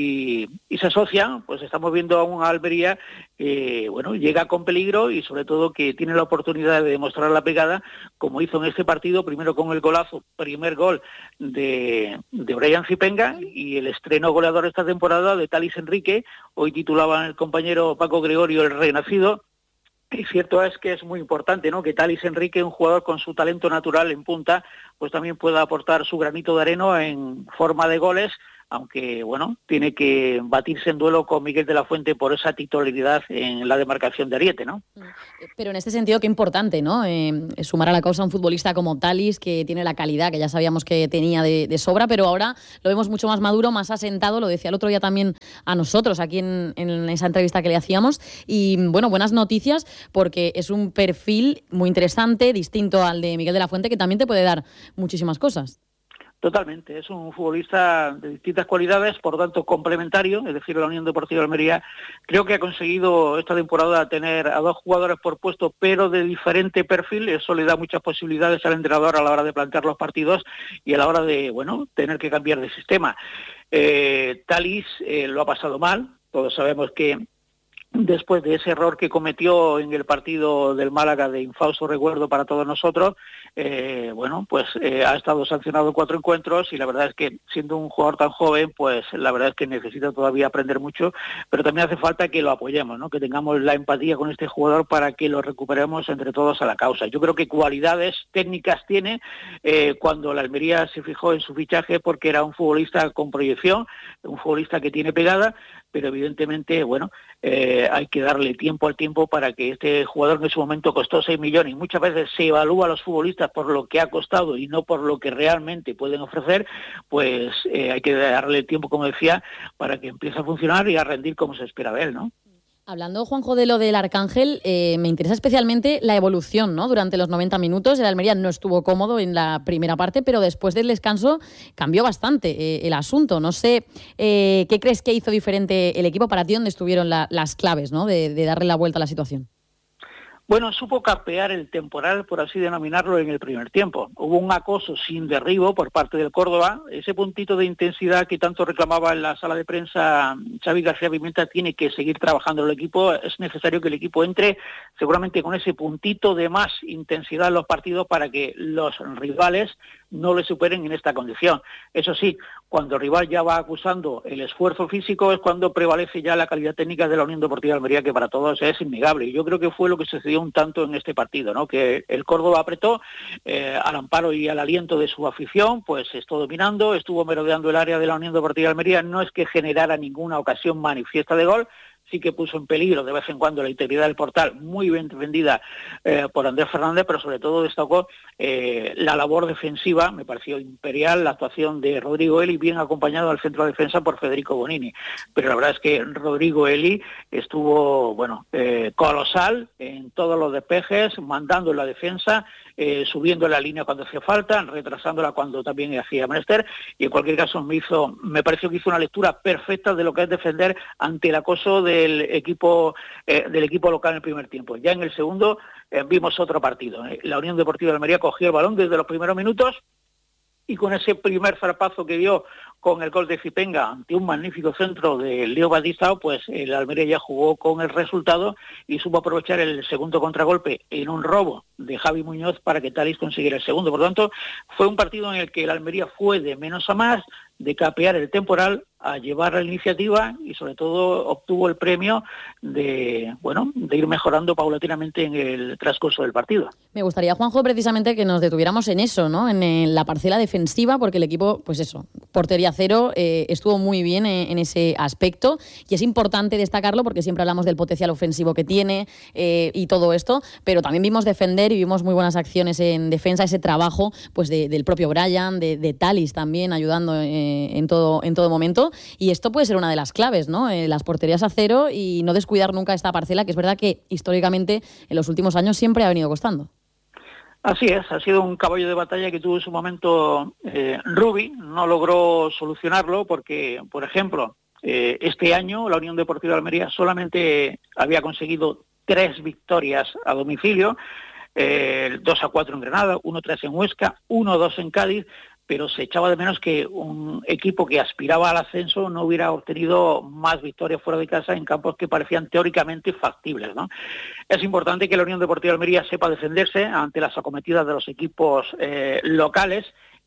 y, y se asocian, pues estamos viendo a una Almería que, eh, bueno, llega con peligro y sobre todo que tiene la oportunidad de demostrar la pegada, como hizo en este partido, primero con el golazo, primer gol de, de Brian Zipenga y el estreno goleador esta temporada de Talis Enrique, hoy titulaba el compañero Paco Gregorio el renacido. Y cierto es que es muy importante, ¿no?, que Talis Enrique, un jugador con su talento natural en punta, pues también pueda aportar su granito de arena en forma de goles, aunque, bueno, tiene que batirse en duelo con Miguel de la Fuente por esa titularidad en la demarcación de Ariete, ¿no? Pero en este sentido, qué importante, ¿no?, eh, sumar a la causa a un futbolista como Talis, que tiene la calidad que ya sabíamos que tenía de, de sobra, pero ahora lo vemos mucho más maduro, más asentado, lo decía el otro día también a nosotros, aquí en, en esa entrevista que le hacíamos, y, bueno, buenas noticias, porque es un perfil muy interesante, distinto al de Miguel de la Fuente, que también te puede dar muchísimas cosas. Totalmente, es un futbolista de distintas cualidades, por tanto complementario, es decir, la Unión Deportiva de Almería creo que ha conseguido esta temporada tener a dos jugadores por puesto, pero de diferente perfil. Eso le da muchas posibilidades al entrenador a la hora de plantear los partidos y a la hora de, bueno, tener que cambiar de sistema. Eh, Talis eh, lo ha pasado mal, todos sabemos que después de ese error que cometió en el partido del Málaga de infausto recuerdo para todos nosotros, eh, bueno, pues eh, ha estado sancionado en cuatro encuentros y la verdad es que siendo un jugador tan joven, pues la verdad es que necesita todavía aprender mucho, pero también hace falta que lo apoyemos, ¿no?, que tengamos la empatía con este jugador para que lo recuperemos entre todos a la causa. Yo creo que cualidades técnicas tiene, eh, cuando la Almería se fijó en su fichaje porque era un futbolista con proyección, un futbolista que tiene pegada, pero evidentemente, bueno, eh, hay que darle tiempo al tiempo para que este jugador que en su momento costó seis millones, y muchas veces se evalúa a los futbolistas por lo que ha costado y no por lo que realmente pueden ofrecer, pues eh, hay que darle tiempo, como decía, para que empiece a funcionar y a rendir como se espera de él, ¿no? Hablando, Juanjo, de lo del Arcángel, eh, me interesa especialmente la evolución, ¿no? Durante los noventa minutos, el Almería no estuvo cómodo en la primera parte, pero después del descanso cambió bastante eh, el asunto. No sé, eh, ¿qué crees que hizo diferente el equipo? Para ti, ¿dónde estuvieron la, las claves, ¿no?, de, de darle la vuelta a la situación? Bueno, supo capear el temporal, por así denominarlo, en el primer tiempo. Hubo un acoso sin derribo por parte del Córdoba. Ese puntito de intensidad que tanto reclamaba en la sala de prensa Xavi García Pimenta tiene que seguir trabajando el equipo. Es necesario que el equipo entre seguramente con ese puntito de más intensidad en los partidos para que los rivales no le superen en esta condición. Eso sí, cuando el rival ya va acusando el esfuerzo físico es cuando prevalece ya la calidad técnica de la Unión Deportiva de Almería, que para todos es innegable. Y yo creo que fue lo que sucedió un tanto en este partido, ¿no?, que el Córdoba apretó eh, al amparo y al aliento de su afición, pues estuvo dominando, estuvo merodeando el área de la Unión Deportiva de Almería, no es que generara ninguna ocasión manifiesta de gol, sí que puso en peligro de vez en cuando la integridad del portal, muy bien defendida eh, por Andrés Fernández, pero sobre todo destacó eh, la labor defensiva, me pareció imperial la actuación de Rodrigo Eli, bien acompañado al centro de defensa por Federico Bonini. Pero la verdad es que Rodrigo Eli estuvo, bueno, eh, colosal en todos los despejes, mandando en la defensa, eh, subiendo la línea cuando hacía falta, retrasándola cuando también hacía menester, y en cualquier caso me hizo, me pareció que hizo una lectura perfecta de lo que es defender ante el acoso de del equipo eh, del equipo local en el primer tiempo. Ya en el segundo eh, vimos otro partido. La Unión Deportiva de Almería cogió el balón desde los primeros minutos y con ese primer zarpazo que dio con el gol de Zipenga ante un magnífico centro de Leo Batistao, pues el Almería ya jugó con el resultado y supo aprovechar el segundo contragolpe en un robo de Javi Muñoz para que Talis consiguiera el segundo. Por lo tanto, fue un partido en el que el Almería fue de menos a más, de capear el temporal, a llevar la iniciativa y sobre todo obtuvo el premio de, bueno, de ir mejorando paulatinamente en el transcurso del partido. Me gustaría, Juanjo, precisamente que nos detuviéramos en eso, ¿no?, en, en la parcela defensiva, porque el equipo, pues eso, portería cero, eh, estuvo muy bien en, en ese aspecto y es importante destacarlo porque siempre hablamos del potencial ofensivo que tiene eh, y todo esto, pero también vimos defender y vimos muy buenas acciones en defensa, ese trabajo pues de, del propio Brian, de, de Talis también ayudando eh, en todo en todo momento. Y esto puede ser una de las claves, ¿no? Eh, las porterías a cero y no descuidar nunca esta parcela, que es verdad que históricamente en los últimos años siempre ha venido costando. Así es, ha sido un caballo de batalla que tuvo en su momento eh, Rubi, no logró solucionarlo porque, por ejemplo, eh, este año la Unión Deportiva de Almería solamente había conseguido tres victorias a domicilio, eh, dos a cuatro en Granada, uno a tres en Huesca, uno a dos en Cádiz, pero se echaba de menos que un equipo que aspiraba al ascenso no hubiera obtenido más victorias fuera de casa en campos que parecían teóricamente factibles, ¿no? Es importante que la Unión Deportiva Almería sepa defenderse ante las acometidas de los equipos eh, locales,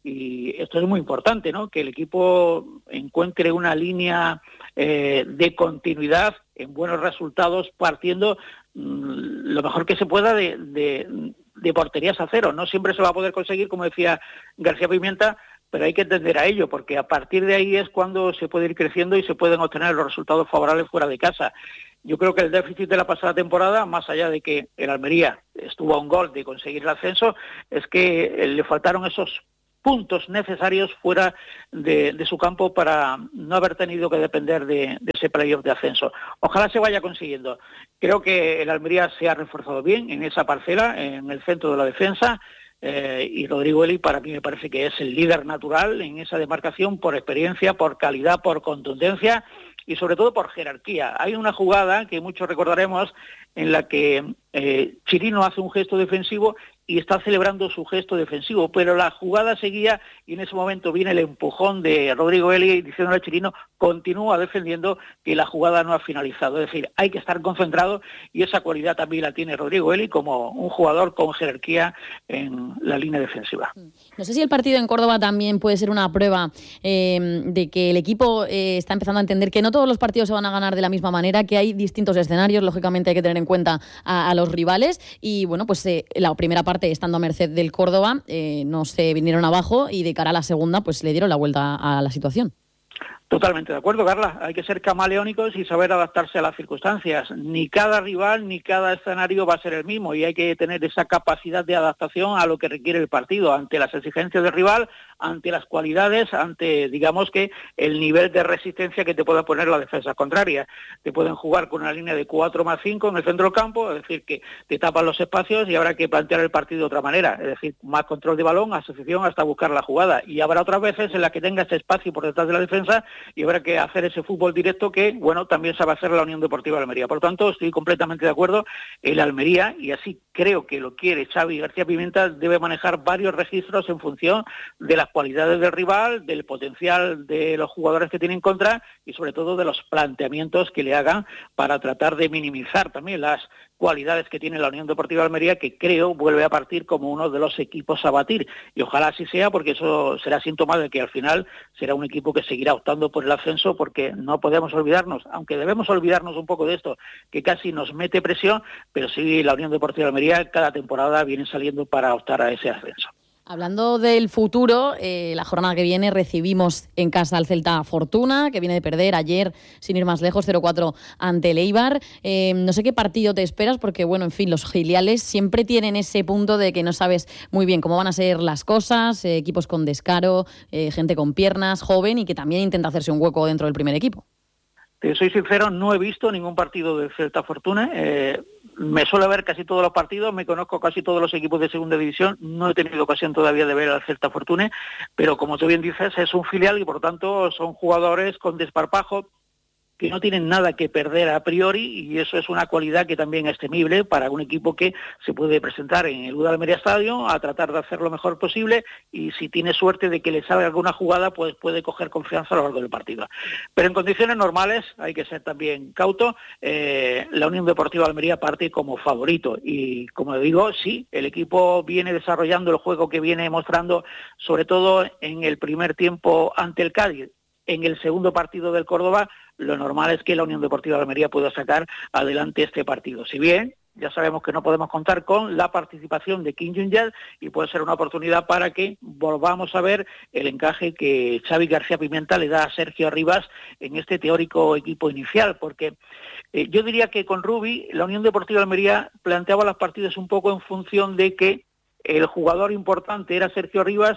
y esto es muy importante, ¿no? Que el equipo encuentre una línea eh, de continuidad en buenos resultados, partiendo mmm, lo mejor que se pueda de, de, de porterías a cero. No siempre se va a poder conseguir, como decía García Pimienta, pero hay que entender a ello, porque a partir de ahí es cuando se puede ir creciendo y se pueden obtener los resultados favorables fuera de casa. Yo creo que el déficit de la pasada temporada, más allá de que el Almería estuvo a un gol de conseguir el ascenso, es que le faltaron esos puntos necesarios fuera de, de su campo para no haber tenido que depender de, de ese playoff de ascenso. Ojalá se vaya consiguiendo. Creo que el Almería se ha reforzado bien en esa parcela, en el centro de la defensa, eh, y Rodrigo Eli para mí me parece que es el líder natural en esa demarcación por experiencia, por calidad, por contundencia y sobre todo por jerarquía. Hay una jugada que muchos recordaremos en la que eh, Chirino hace un gesto defensivo y está celebrando su gesto defensivo, pero la jugada seguía y en ese momento viene el empujón de Rodrigo Eli diciéndole a Chirino, continúa defendiendo, que la jugada no ha finalizado. Es decir, hay que estar concentrado y esa cualidad también la tiene Rodrigo Eli como un jugador con jerarquía en la línea defensiva. No sé si el partido en Córdoba también puede ser una prueba eh, de que el equipo eh, está empezando a entender que no todos los partidos se van a ganar de la misma manera, que hay distintos escenarios, lógicamente hay que tener en cuenta a, a los rivales y bueno, pues eh, la primera parte estando a merced del Córdoba, eh, no se vinieron abajo y de cara a la segunda pues le dieron la vuelta a la situación. Totalmente de acuerdo, Carla. Hay que ser camaleónicos y saber adaptarse a las circunstancias. Ni cada rival ni cada escenario va a ser el mismo y hay que tener esa capacidad de adaptación a lo que requiere el partido, ante las exigencias del rival, ante las cualidades, ante, digamos que, el nivel de resistencia que te pueda poner la defensa contraria. Te pueden jugar con una línea de cuatro más cinco en el centro del campo, es decir, que te tapan los espacios y habrá que plantear el partido de otra manera, es decir, más control de balón, asociación hasta buscar la jugada. Y habrá otras veces en las que tenga ese espacio por detrás de la defensa y habrá que hacer ese fútbol directo que, bueno, también sabe hacer la Unión Deportiva Almería. Por tanto, estoy completamente de acuerdo, el Almería, y así creo que lo quiere Xavi García Pimienta, debe manejar varios registros en función de las cualidades del rival, del potencial de los jugadores que tiene en contra y sobre todo de los planteamientos que le hagan para tratar de minimizar también las cualidades que tiene la Unión Deportiva Almería, que creo vuelve a partir como uno de los equipos a batir. Y ojalá así sea, porque eso será síntoma de que al final será un equipo que seguirá optando por el ascenso, porque no podemos olvidarnos, aunque debemos olvidarnos un poco de esto, que casi nos mete presión, pero sí la Unión Deportiva Almería cada temporada viene saliendo para optar a ese ascenso. Hablando del futuro, eh, la jornada que viene recibimos en casa al Celta Fortuna, que viene de perder ayer, sin ir más lejos, cero cuatro ante el Eibar. Eh, no sé qué partido te esperas, porque, bueno, en fin, los filiales siempre tienen ese punto de que no sabes muy bien cómo van a ser las cosas, eh, equipos con descaro, eh, gente con piernas, joven y que también intenta hacerse un hueco dentro del primer equipo. Te soy sincero, no he visto ningún partido del Celta Fortuna. Eh, me suelo ver casi todos los partidos, me conozco casi todos los equipos de segunda división, no he tenido ocasión todavía de ver al Celta Fortuna, pero como tú bien dices, es un filial y por tanto son jugadores con desparpajo, que no tienen nada que perder a priori, y eso es una cualidad que también es temible para un equipo que se puede presentar en el U D Almería Estadio a tratar de hacer lo mejor posible, y si tiene suerte de que le salga alguna jugada, pues puede coger confianza a lo largo del partido. Pero en condiciones normales hay que ser también cauto. Eh, la Unión Deportiva Almería parte como favorito y, como digo, sí, el equipo viene desarrollando el juego que viene mostrando, sobre todo en el primer tiempo ante el Cádiz. En el segundo partido del Córdoba, lo normal es que la Unión Deportiva de Almería pueda sacar adelante este partido. Si bien ya sabemos que no podemos contar con la participación de Kim Jong-il y puede ser una oportunidad para que volvamos a ver el encaje que Xavi García Pimienta le da a Sergio Arribas en este teórico equipo inicial, porque eh, yo diría que con Rubi la Unión Deportiva de Almería planteaba las partidas un poco en función de que el jugador importante era Sergio Arribas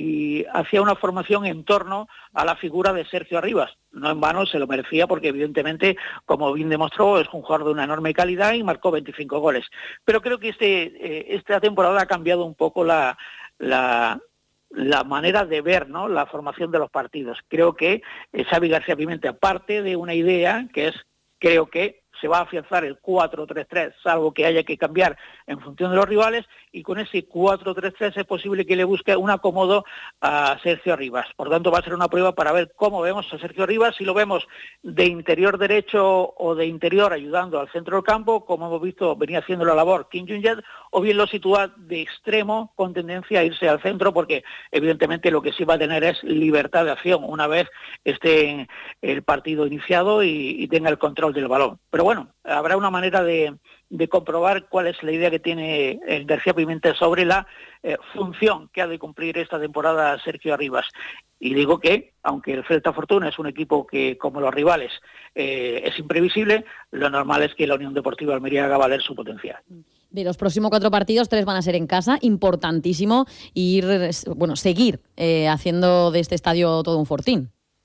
y hacía una formación en torno a la figura de Sergio Arribas. No en vano se lo merecía porque evidentemente, como bien demostró, es un jugador de una enorme calidad y marcó veinticinco goles. Pero creo que este eh, esta temporada ha cambiado un poco la, la, la manera de ver, ¿no?, la formación de los partidos. Creo que eh, Xavi García Pimienta parte de una idea que es, creo que se va a afianzar el cuatro tres tres, salvo que haya que cambiar en función de los rivales, y con ese cuatro tres tres es posible que le busque un acomodo a Sergio Rivas. Por tanto, va a ser una prueba para ver cómo vemos a Sergio Rivas, si lo vemos de interior derecho o de interior ayudando al centro del campo, como hemos visto venía haciendo la labor Kim Jong-un, o bien lo sitúa de extremo con tendencia a irse al centro, porque evidentemente lo que sí va a tener es libertad de acción una vez esté el partido iniciado y, y tenga el control del balón. Pero bueno, habrá una manera de, de comprobar cuál es la idea que tiene el García Pimentel sobre la eh, función que ha de cumplir esta temporada Sergio Rivas. Y digo que, aunque el Celta Fortuna es un equipo que, como los rivales, eh, es imprevisible, lo normal es que la Unión Deportiva Almería haga valer su potencial. De los próximos cuatro partidos, tres van a ser en casa. Importantísimo ir, bueno, seguir eh, haciendo de este estadio todo un fortín.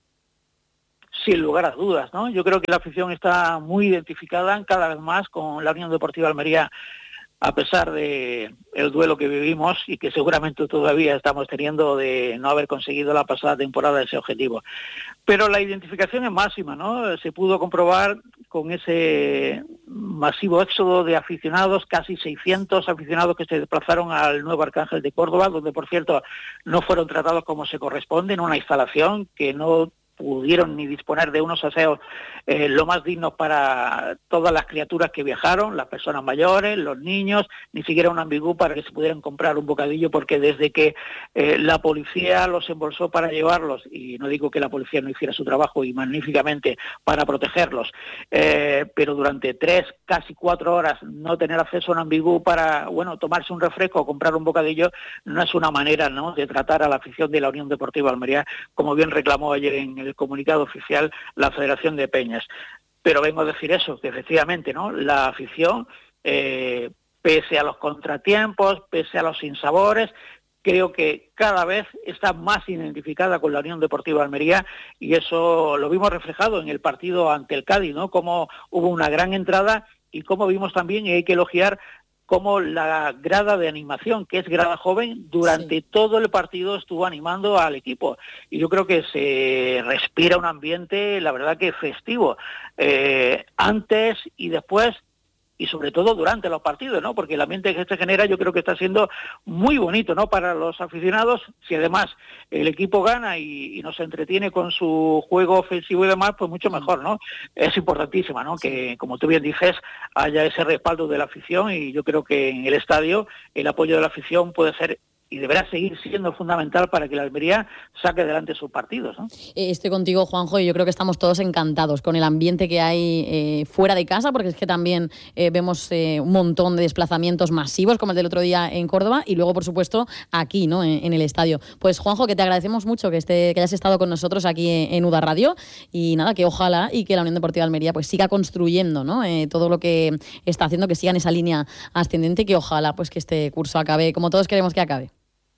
Sin lugar a dudas, ¿no? Yo creo que la afición está muy identificada cada vez más con la Unión Deportiva Almería, a pesar de el duelo que vivimos y que seguramente todavía estamos teniendo de no haber conseguido la pasada temporada ese objetivo. Pero la identificación es máxima, ¿no? Se pudo comprobar con ese masivo éxodo de aficionados, casi seiscientos aficionados que se desplazaron al nuevo Arcángel de Córdoba, donde, por cierto, no fueron tratados como se corresponde, en una instalación que no pudieron ni disponer de unos aseos eh, lo más dignos para todas las criaturas que viajaron, las personas mayores, los niños, ni siquiera un ambigú para que se pudieran comprar un bocadillo, porque desde que eh, la policía los embolsó para llevarlos, y no digo que la policía no hiciera su trabajo y magníficamente para protegerlos, eh, pero durante tres, casi cuatro horas no tener acceso a un ambigú para, bueno, tomarse un refresco o comprar un bocadillo, no es una manera, ¿no?, de tratar a la afición de la Unión Deportiva Almería, como bien reclamó ayer en el comunicado oficial la Federación de Peñas. Pero vengo a decir eso, que efectivamente, ¿no?, la afición, eh, pese a los contratiempos, pese a los sinsabores, creo que cada vez está más identificada con la Unión Deportiva Almería, y eso lo vimos reflejado en el partido ante el Cádiz, ¿no?, cómo hubo una gran entrada y cómo vimos también, y hay que elogiar, como la grada de animación, que es grada joven, durante sí. todo el partido estuvo animando al equipo. Y yo creo que se respira un ambiente, la verdad que festivo, eh, antes y después, y sobre todo durante los partidos, ¿no? Porque el ambiente que se genera yo creo que está siendo muy bonito, ¿no?, para los aficionados. Si además el equipo gana y, y nos entretiene con su juego ofensivo y demás, pues mucho mejor, ¿no? Es importantísimo, ¿no?, que, como tú bien dices, haya ese respaldo de la afición, y yo creo que en el estadio el apoyo de la afición puede ser y deberá seguir siendo fundamental para que la Almería saque adelante sus partidos, ¿no? Estoy contigo, Juanjo, y yo creo que estamos todos encantados con el ambiente que hay eh, fuera de casa, porque es que también eh, vemos eh, un montón de desplazamientos masivos, como el del otro día en Córdoba, y luego, por supuesto, aquí, ¿no?, en, en el estadio. Pues, Juanjo, que te agradecemos mucho que, esté, que hayas estado con nosotros aquí en, en UDA Radio, y nada, que ojalá y que la Unión Deportiva Almería pues siga construyendo, ¿no?, eh, todo lo que está haciendo, que siga en esa línea ascendente, y que ojalá pues que este curso acabe como todos queremos que acabe.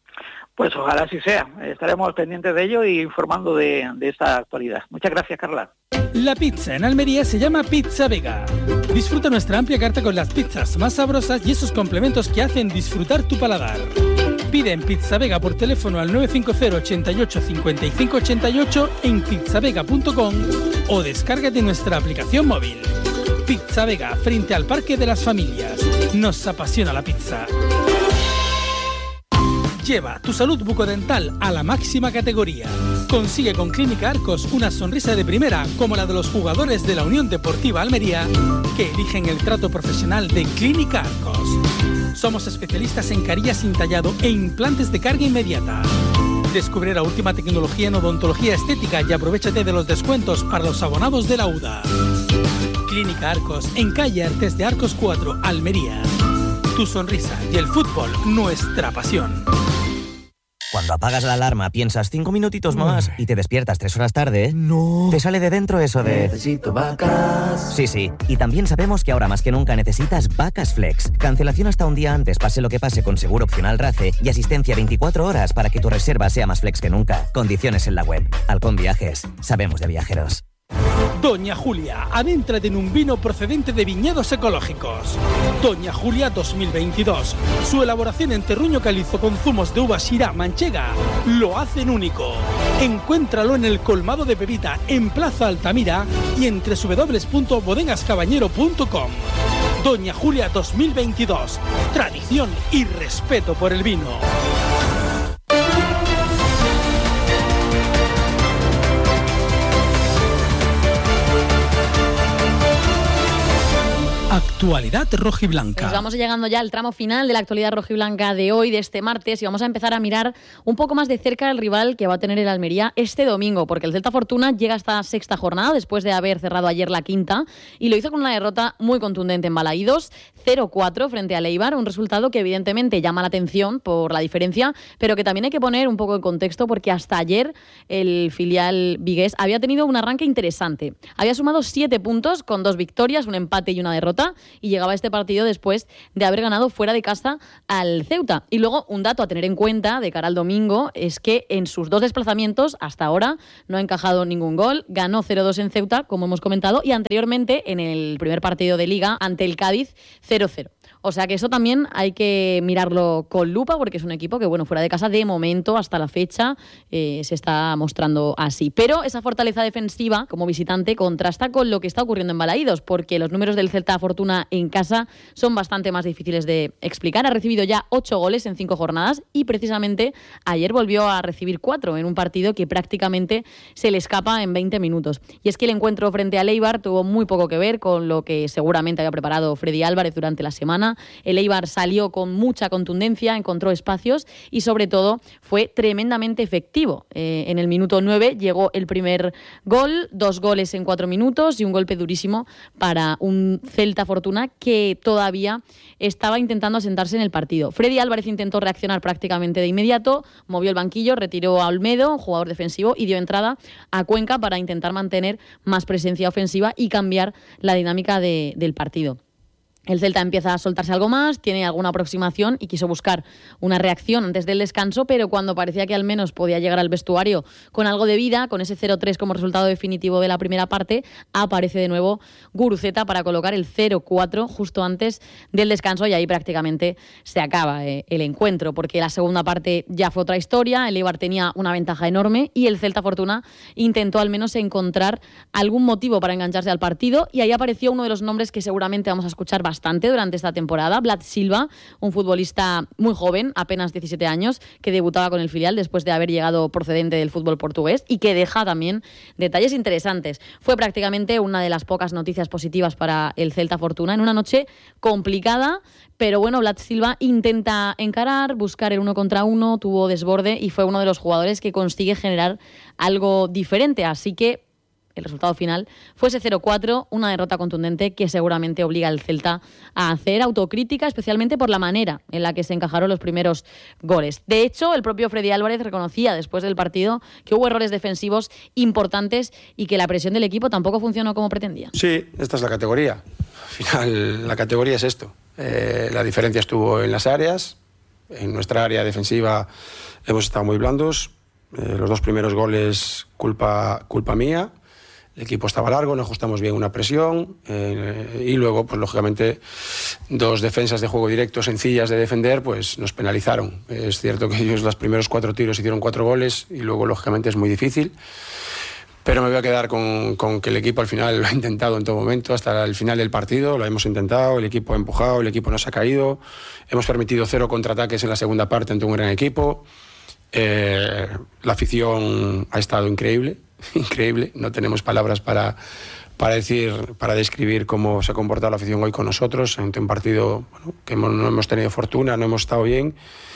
Pues ojalá así sea. Estaremos pendientes de ello y informando de, de esta actualidad. Muchas gracias, Carla. La pizza en Almería se llama Pizza Vega. Disfruta nuestra amplia carta con las pizzas más sabrosas y esos complementos que hacen disfrutar tu paladar. Pide en Pizza Vega por teléfono al nueve cinco cero, ochenta y ocho, cincuenta y cinco ochenta y ocho en pizzavega punto com o descárgate nuestra aplicación móvil. Pizza Vega, frente al Parque de las Familias. Nos apasiona la pizza. Lleva tu salud bucodental a la máxima categoría. Consigue con Clínica Arcos una sonrisa de primera, como la de los jugadores de la Unión Deportiva Almería, que eligen el trato profesional de Clínica Arcos. Somos especialistas en carillas sin tallado e implantes de carga inmediata. Descubre la última tecnología en odontología estética y aprovéchate de los descuentos para los abonados de la U D A. Clínica Arcos, en calle Artes de Arcos cuatro, Almería. Tu sonrisa y el fútbol, nuestra pasión. Cuando apagas la alarma piensas cinco minutitos más y te despiertas tres horas tarde, no. Te sale de dentro eso de... Necesito vacas. Sí, sí. Y también sabemos que ahora más que nunca necesitas Vacas Flex. Cancelación hasta un día antes, pase lo que pase, con seguro opcional RACE y asistencia veinticuatro horas para que tu reserva sea más flex que nunca. Condiciones en la web. Halcón Viajes. Sabemos de viajeros. Doña Julia, adéntrate en un vino procedente de viñedos ecológicos. Doña Julia dos mil veintidós. Su elaboración en terruño calizo con zumos de uva Syrah manchega lo hacen único. Encuéntralo en el colmado de Pepita en Plaza Altamira y en doble u doble u doble u punto bodegas caballero punto com. Doña Julia dos mil veintidós. Tradición y respeto por el vino. Actualidad rojiblanca. Pues vamos llegando ya al tramo final de la actualidad rojiblanca de hoy, de este martes, y vamos a empezar a mirar un poco más de cerca el rival que va a tener el Almería este domingo, porque el Celta Fortuna llega a esta sexta jornada después de haber cerrado ayer la quinta, y lo hizo con una derrota muy contundente en Balaídos, cero cuatro frente al Eibar, un resultado que evidentemente llama la atención por la diferencia, pero que también hay que poner un poco de contexto, porque hasta ayer el filial vigués había tenido un arranque interesante. Había sumado siete puntos con dos victorias, un empate y una derrota, y llegaba a este partido después de haber ganado fuera de casa al Ceuta. Y luego, un dato a tener en cuenta de cara al domingo es que en sus dos desplazamientos hasta ahora no ha encajado ningún gol, ganó cero dos en Ceuta, como hemos comentado, y anteriormente en el primer partido de Liga ante el Cádiz cero cero. O sea que eso también hay que mirarlo con lupa, porque es un equipo que, bueno, fuera de casa de momento, hasta la fecha, eh, se está mostrando así. Pero esa fortaleza defensiva como visitante contrasta con lo que está ocurriendo en Balaídos, porque los números del Celta Fortuna en casa son bastante más difíciles de explicar. Ha recibido ya ocho goles en cinco jornadas y precisamente ayer volvió a recibir cuatro en un partido que prácticamente se le escapa en veinte minutos. Y es que el encuentro frente al Eibar tuvo muy poco que ver con lo que seguramente había preparado Freddy Álvarez durante la semana. El Eibar salió con mucha contundencia, encontró espacios y sobre todo fue tremendamente efectivo. Eh, en el minuto nueve llegó el primer gol, dos goles en cuatro minutos y un golpe durísimo para un Celta Fortuna que todavía estaba intentando asentarse en el partido. Freddy Álvarez intentó reaccionar prácticamente de inmediato, movió el banquillo, retiró a Olmedo, un jugador defensivo, y dio entrada a Cuenca para intentar mantener más presencia ofensiva y cambiar la dinámica de, del partido. El Celta empieza a soltarse algo más, tiene alguna aproximación y quiso buscar una reacción antes del descanso, pero cuando parecía que al menos podía llegar al vestuario con algo de vida, con ese cero tres como resultado definitivo de la primera parte, aparece de nuevo Guruceta para colocar el cero cuatro justo antes del descanso, y ahí prácticamente se acaba eh, el encuentro, porque la segunda parte ya fue otra historia. El Eibar tenía una ventaja enorme y el Celta Fortuna intentó al menos encontrar algún motivo para engancharse al partido, y ahí apareció uno de los nombres que seguramente vamos a escuchar bastante bastante durante esta temporada, Vlad Silva, un futbolista muy joven, apenas diecisiete años, que debutaba con el filial después de haber llegado procedente del fútbol portugués y que deja también detalles interesantes. Fue prácticamente una de las pocas noticias positivas para el Celta Fortuna en una noche complicada, pero bueno, Vlad Silva intenta encarar, buscar el uno contra uno, tuvo desborde y fue uno de los jugadores que consigue generar algo diferente, así que el resultado final fue ese cero cuatro, una derrota contundente que seguramente obliga al Celta a hacer autocrítica, especialmente por la manera en la que se encajaron los primeros goles. De hecho, el propio Freddy Álvarez reconocía después del partido que hubo errores defensivos importantes y que la presión del equipo tampoco funcionó como pretendía. Sí, esta es la categoría. Al final, la categoría es esto. Eh, la diferencia estuvo en las áreas. En nuestra área defensiva hemos estado muy blandos. Eh, los dos primeros goles, culpa, culpa mía. El equipo estaba largo, no ajustamos bien una presión eh, y luego, pues lógicamente, dos defensas de juego directo sencillas de defender, pues nos penalizaron. Es cierto que ellos los primeros cuatro tiros hicieron cuatro goles y luego, lógicamente, es muy difícil. Pero me voy a quedar con, con que el equipo al final lo ha intentado en todo momento, hasta el final del partido, lo hemos intentado, el equipo ha empujado, el equipo no se ha caído, hemos permitido cero contraataques en la segunda parte ante un gran equipo. Eh, la afición ha estado increíble. Increíble, no tenemos palabras para, para decir, para describir cómo se ha comportado la afición hoy con nosotros ante un partido bueno, que hemos, no hemos tenido fortuna, no hemos estado bien,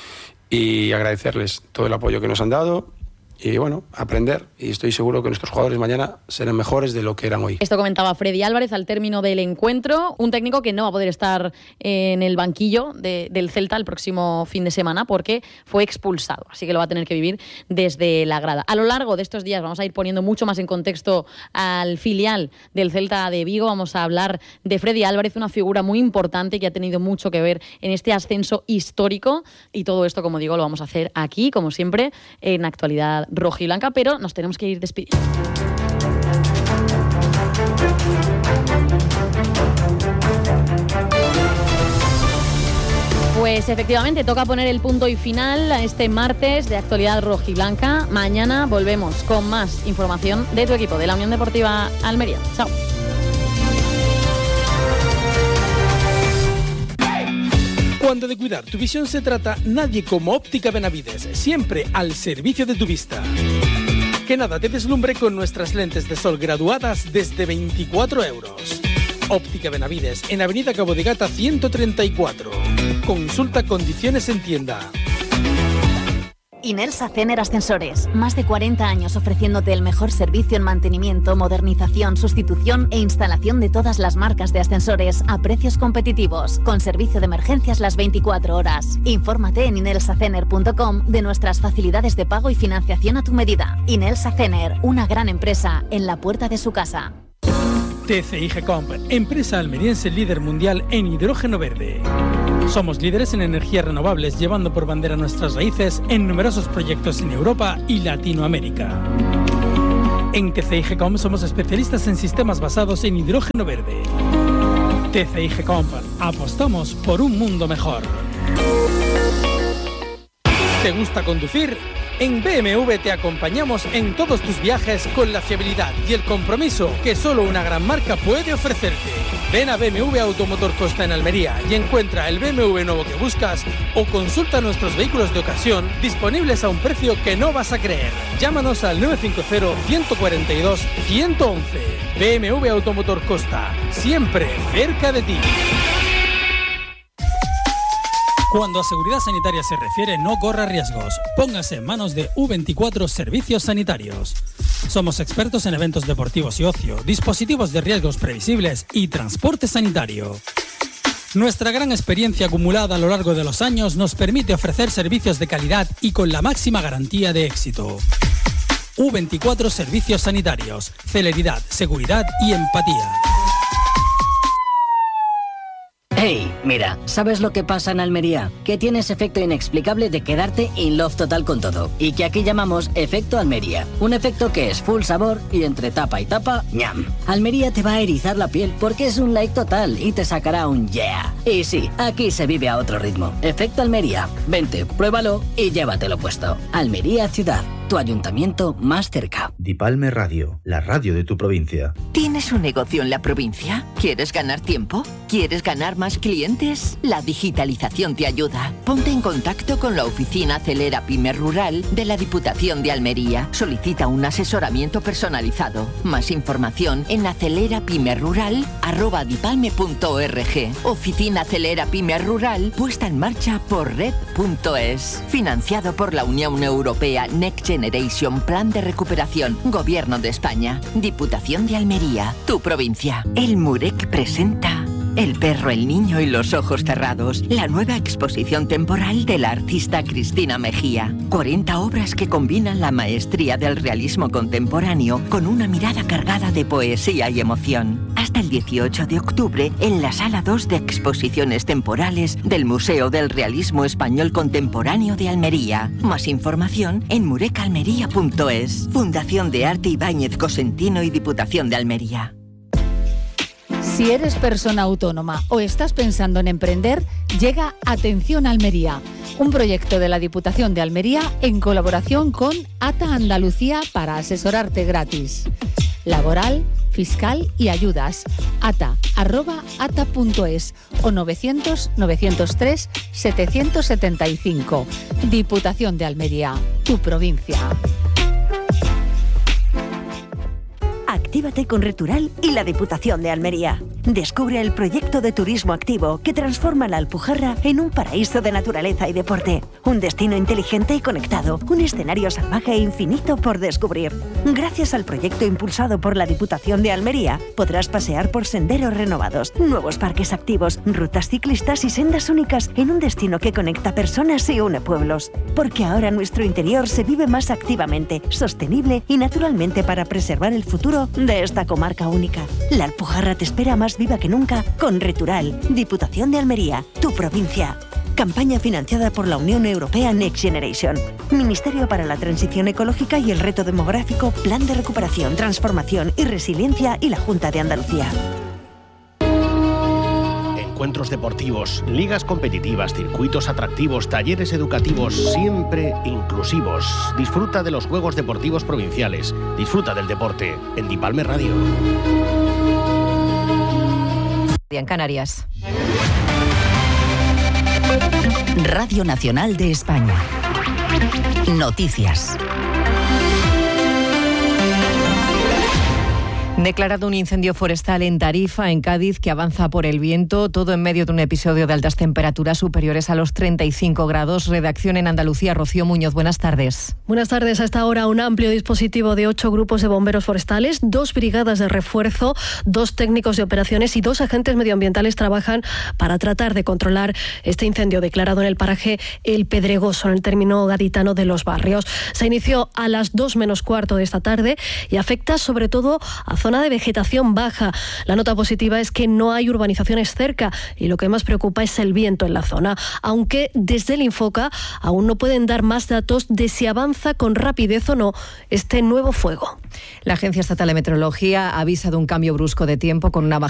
y agradecerles todo el apoyo que nos han dado y bueno, aprender, y estoy seguro que nuestros jugadores mañana serán mejores de lo que eran hoy. Esto comentaba Freddy Álvarez al término del encuentro, un técnico que no va a poder estar en el banquillo de, del Celta el próximo fin de semana porque fue expulsado, así que lo va a tener que vivir desde la grada. A lo largo de estos días vamos a ir poniendo mucho más en contexto al filial del Celta de Vigo, vamos a hablar de Freddy Álvarez, una figura muy importante que ha tenido mucho que ver en este ascenso histórico, y todo esto, como digo, lo vamos a hacer aquí, como siempre, en Actualidad Rojiblanca, pero nos tenemos que ir despidiendo. Pues efectivamente, toca poner el punto y final a este martes de actualidad rojiblanca. Mañana volvemos con más información de tu equipo, de la Unión Deportiva Almería. Chao. Cuando de cuidar tu visión se trata, nadie como Óptica Benavides, siempre al servicio de tu vista. Que nada te deslumbre con nuestras lentes de sol graduadas desde veinticuatro euros. Óptica Benavides, en Avenida Cabo de Gata ciento treinta y cuatro. Consulta condiciones en tienda. Inelsa Cener Ascensores. Más de cuarenta años ofreciéndote el mejor servicio en mantenimiento, modernización, sustitución e instalación de todas las marcas de ascensores a precios competitivos, con servicio de emergencias las veinticuatro horas. Infórmate en inelsa cener punto com de nuestras facilidades de pago y financiación a tu medida. Inelsa Cener, una gran empresa en la puerta de su casa. T C I G-Comp, empresa almeriense líder mundial en hidrógeno verde. Somos líderes en energías renovables, llevando por bandera nuestras raíces en numerosos proyectos en Europa y Latinoamérica. En T C I G-Comp somos especialistas en sistemas basados en hidrógeno verde. T C I G-Comp, apostamos por un mundo mejor. ¿Te gusta conducir? En B M W te acompañamos en todos tus viajes con la fiabilidad y el compromiso que solo una gran marca puede ofrecerte. Ven a B M W Automotor Costa en Almería y encuentra el B M W nuevo que buscas o consulta nuestros vehículos de ocasión disponibles a un precio que no vas a creer. Llámanos al nueve cinco cero, uno cuatro dos, uno uno uno. B M W Automotor Costa, siempre cerca de ti. Cuando a seguridad sanitaria se refiere, no corra riesgos. Póngase en manos de U veinticuatro Servicios Sanitarios. Somos expertos en eventos deportivos y ocio, dispositivos de riesgos previsibles y transporte sanitario. Nuestra gran experiencia acumulada a lo largo de los años nos permite ofrecer servicios de calidad y con la máxima garantía de éxito. U veinticuatro Servicios Sanitarios. Celeridad, seguridad y empatía. Hey, mira, ¿sabes lo que pasa en Almería? Que tienes efecto inexplicable de quedarte in love total con todo. Y que aquí llamamos efecto Almería. Un efecto que es full sabor y entre tapa y tapa, ñam. Almería te va a erizar la piel porque es un like total y te sacará un yeah. Y sí, aquí se vive a otro ritmo. Efecto Almería. Vente, pruébalo y llévatelo puesto. Almería Ciudad. Tu ayuntamiento más cerca. Dipalme Radio, la radio de tu provincia. ¿Tienes un negocio en la provincia? ¿Quieres ganar tiempo? ¿Quieres ganar más clientes? La digitalización te ayuda. Ponte en contacto con la oficina Acelera Pyme Rural de la Diputación de Almería. Solicita un asesoramiento personalizado. Más información en acelerapymerural arroba dipalme punto org. Oficina Acelera Pyme Rural puesta en marcha por red punto es. Financiado por la Unión Europea Next Generation Plan de Recuperación, Gobierno de España, Diputación de Almería, tu provincia. El Murec presenta El perro, el niño y los ojos cerrados, la nueva exposición temporal de la artista Cristina Mejía. cuarenta obras que combinan la maestría del realismo contemporáneo con una mirada cargada de poesía y emoción. Hasta el dieciocho de octubre en la Sala dos de Exposiciones Temporales del Museo del Realismo Español Contemporáneo de Almería. Más información en murecalmería punto es. Fundación de Arte Ibáñez Cosentino y Diputación de Almería. Si eres persona autónoma o estás pensando en emprender, llega Atención Almería, un proyecto de la Diputación de Almería en colaboración con ATA Andalucía para asesorarte gratis. Laboral, fiscal y ayudas. ata arroba ata punto es o novecientos, novecientos tres, setecientos setenta y cinco. Diputación de Almería, tu provincia. Actívate con Retural y la Diputación de Almería. Descubre el proyecto de turismo activo que transforma la Alpujarra en un paraíso de naturaleza y deporte. Un destino inteligente y conectado. Un escenario salvaje e infinito por descubrir. Gracias al proyecto impulsado por la Diputación de Almería, podrás pasear por senderos renovados, nuevos parques activos, rutas ciclistas y sendas únicas en un destino que conecta personas y une pueblos. Porque ahora nuestro interior se vive más activamente, sostenible y naturalmente para preservar el futuro de esta comarca única. La Alpujarra te espera más viva que nunca con Retural, Diputación de Almería, tu provincia. Campaña financiada por la Unión Europea Next Generation. Ministerio para la Transición Ecológica y el Reto Demográfico, Plan de Recuperación, Transformación y Resiliencia y la Junta de Andalucía. encuentros deportivos, ligas competitivas, circuitos atractivos, talleres educativos, siempre inclusivos. Disfruta de los Juegos Deportivos Provinciales. Disfruta del deporte en Dipalme Radio. En Canarias. Radio Nacional de España. Noticias. Declarado un incendio forestal en Tarifa, en Cádiz, que avanza por el viento, todo en medio de un episodio de altas temperaturas superiores a los treinta y cinco grados. Redacción en Andalucía, Rocío Muñoz, buenas tardes. Buenas tardes. A esta hora un amplio dispositivo de ocho grupos de bomberos forestales, dos brigadas de refuerzo, dos técnicos de operaciones y dos agentes medioambientales trabajan para tratar de controlar este incendio declarado en el paraje El Pedregoso, en el término gaditano de Los Barrios. Se inició a las dos menos cuarto de esta tarde y afecta sobre todo a zona de vegetación baja. La nota positiva es que no hay urbanizaciones cerca y lo que más preocupa es el viento en la zona, aunque desde el Infoca aún no pueden dar más datos de si avanza con rapidez o no este nuevo fuego. La Agencia Estatal de Meteorología avisa de un cambio brusco de tiempo con una bajada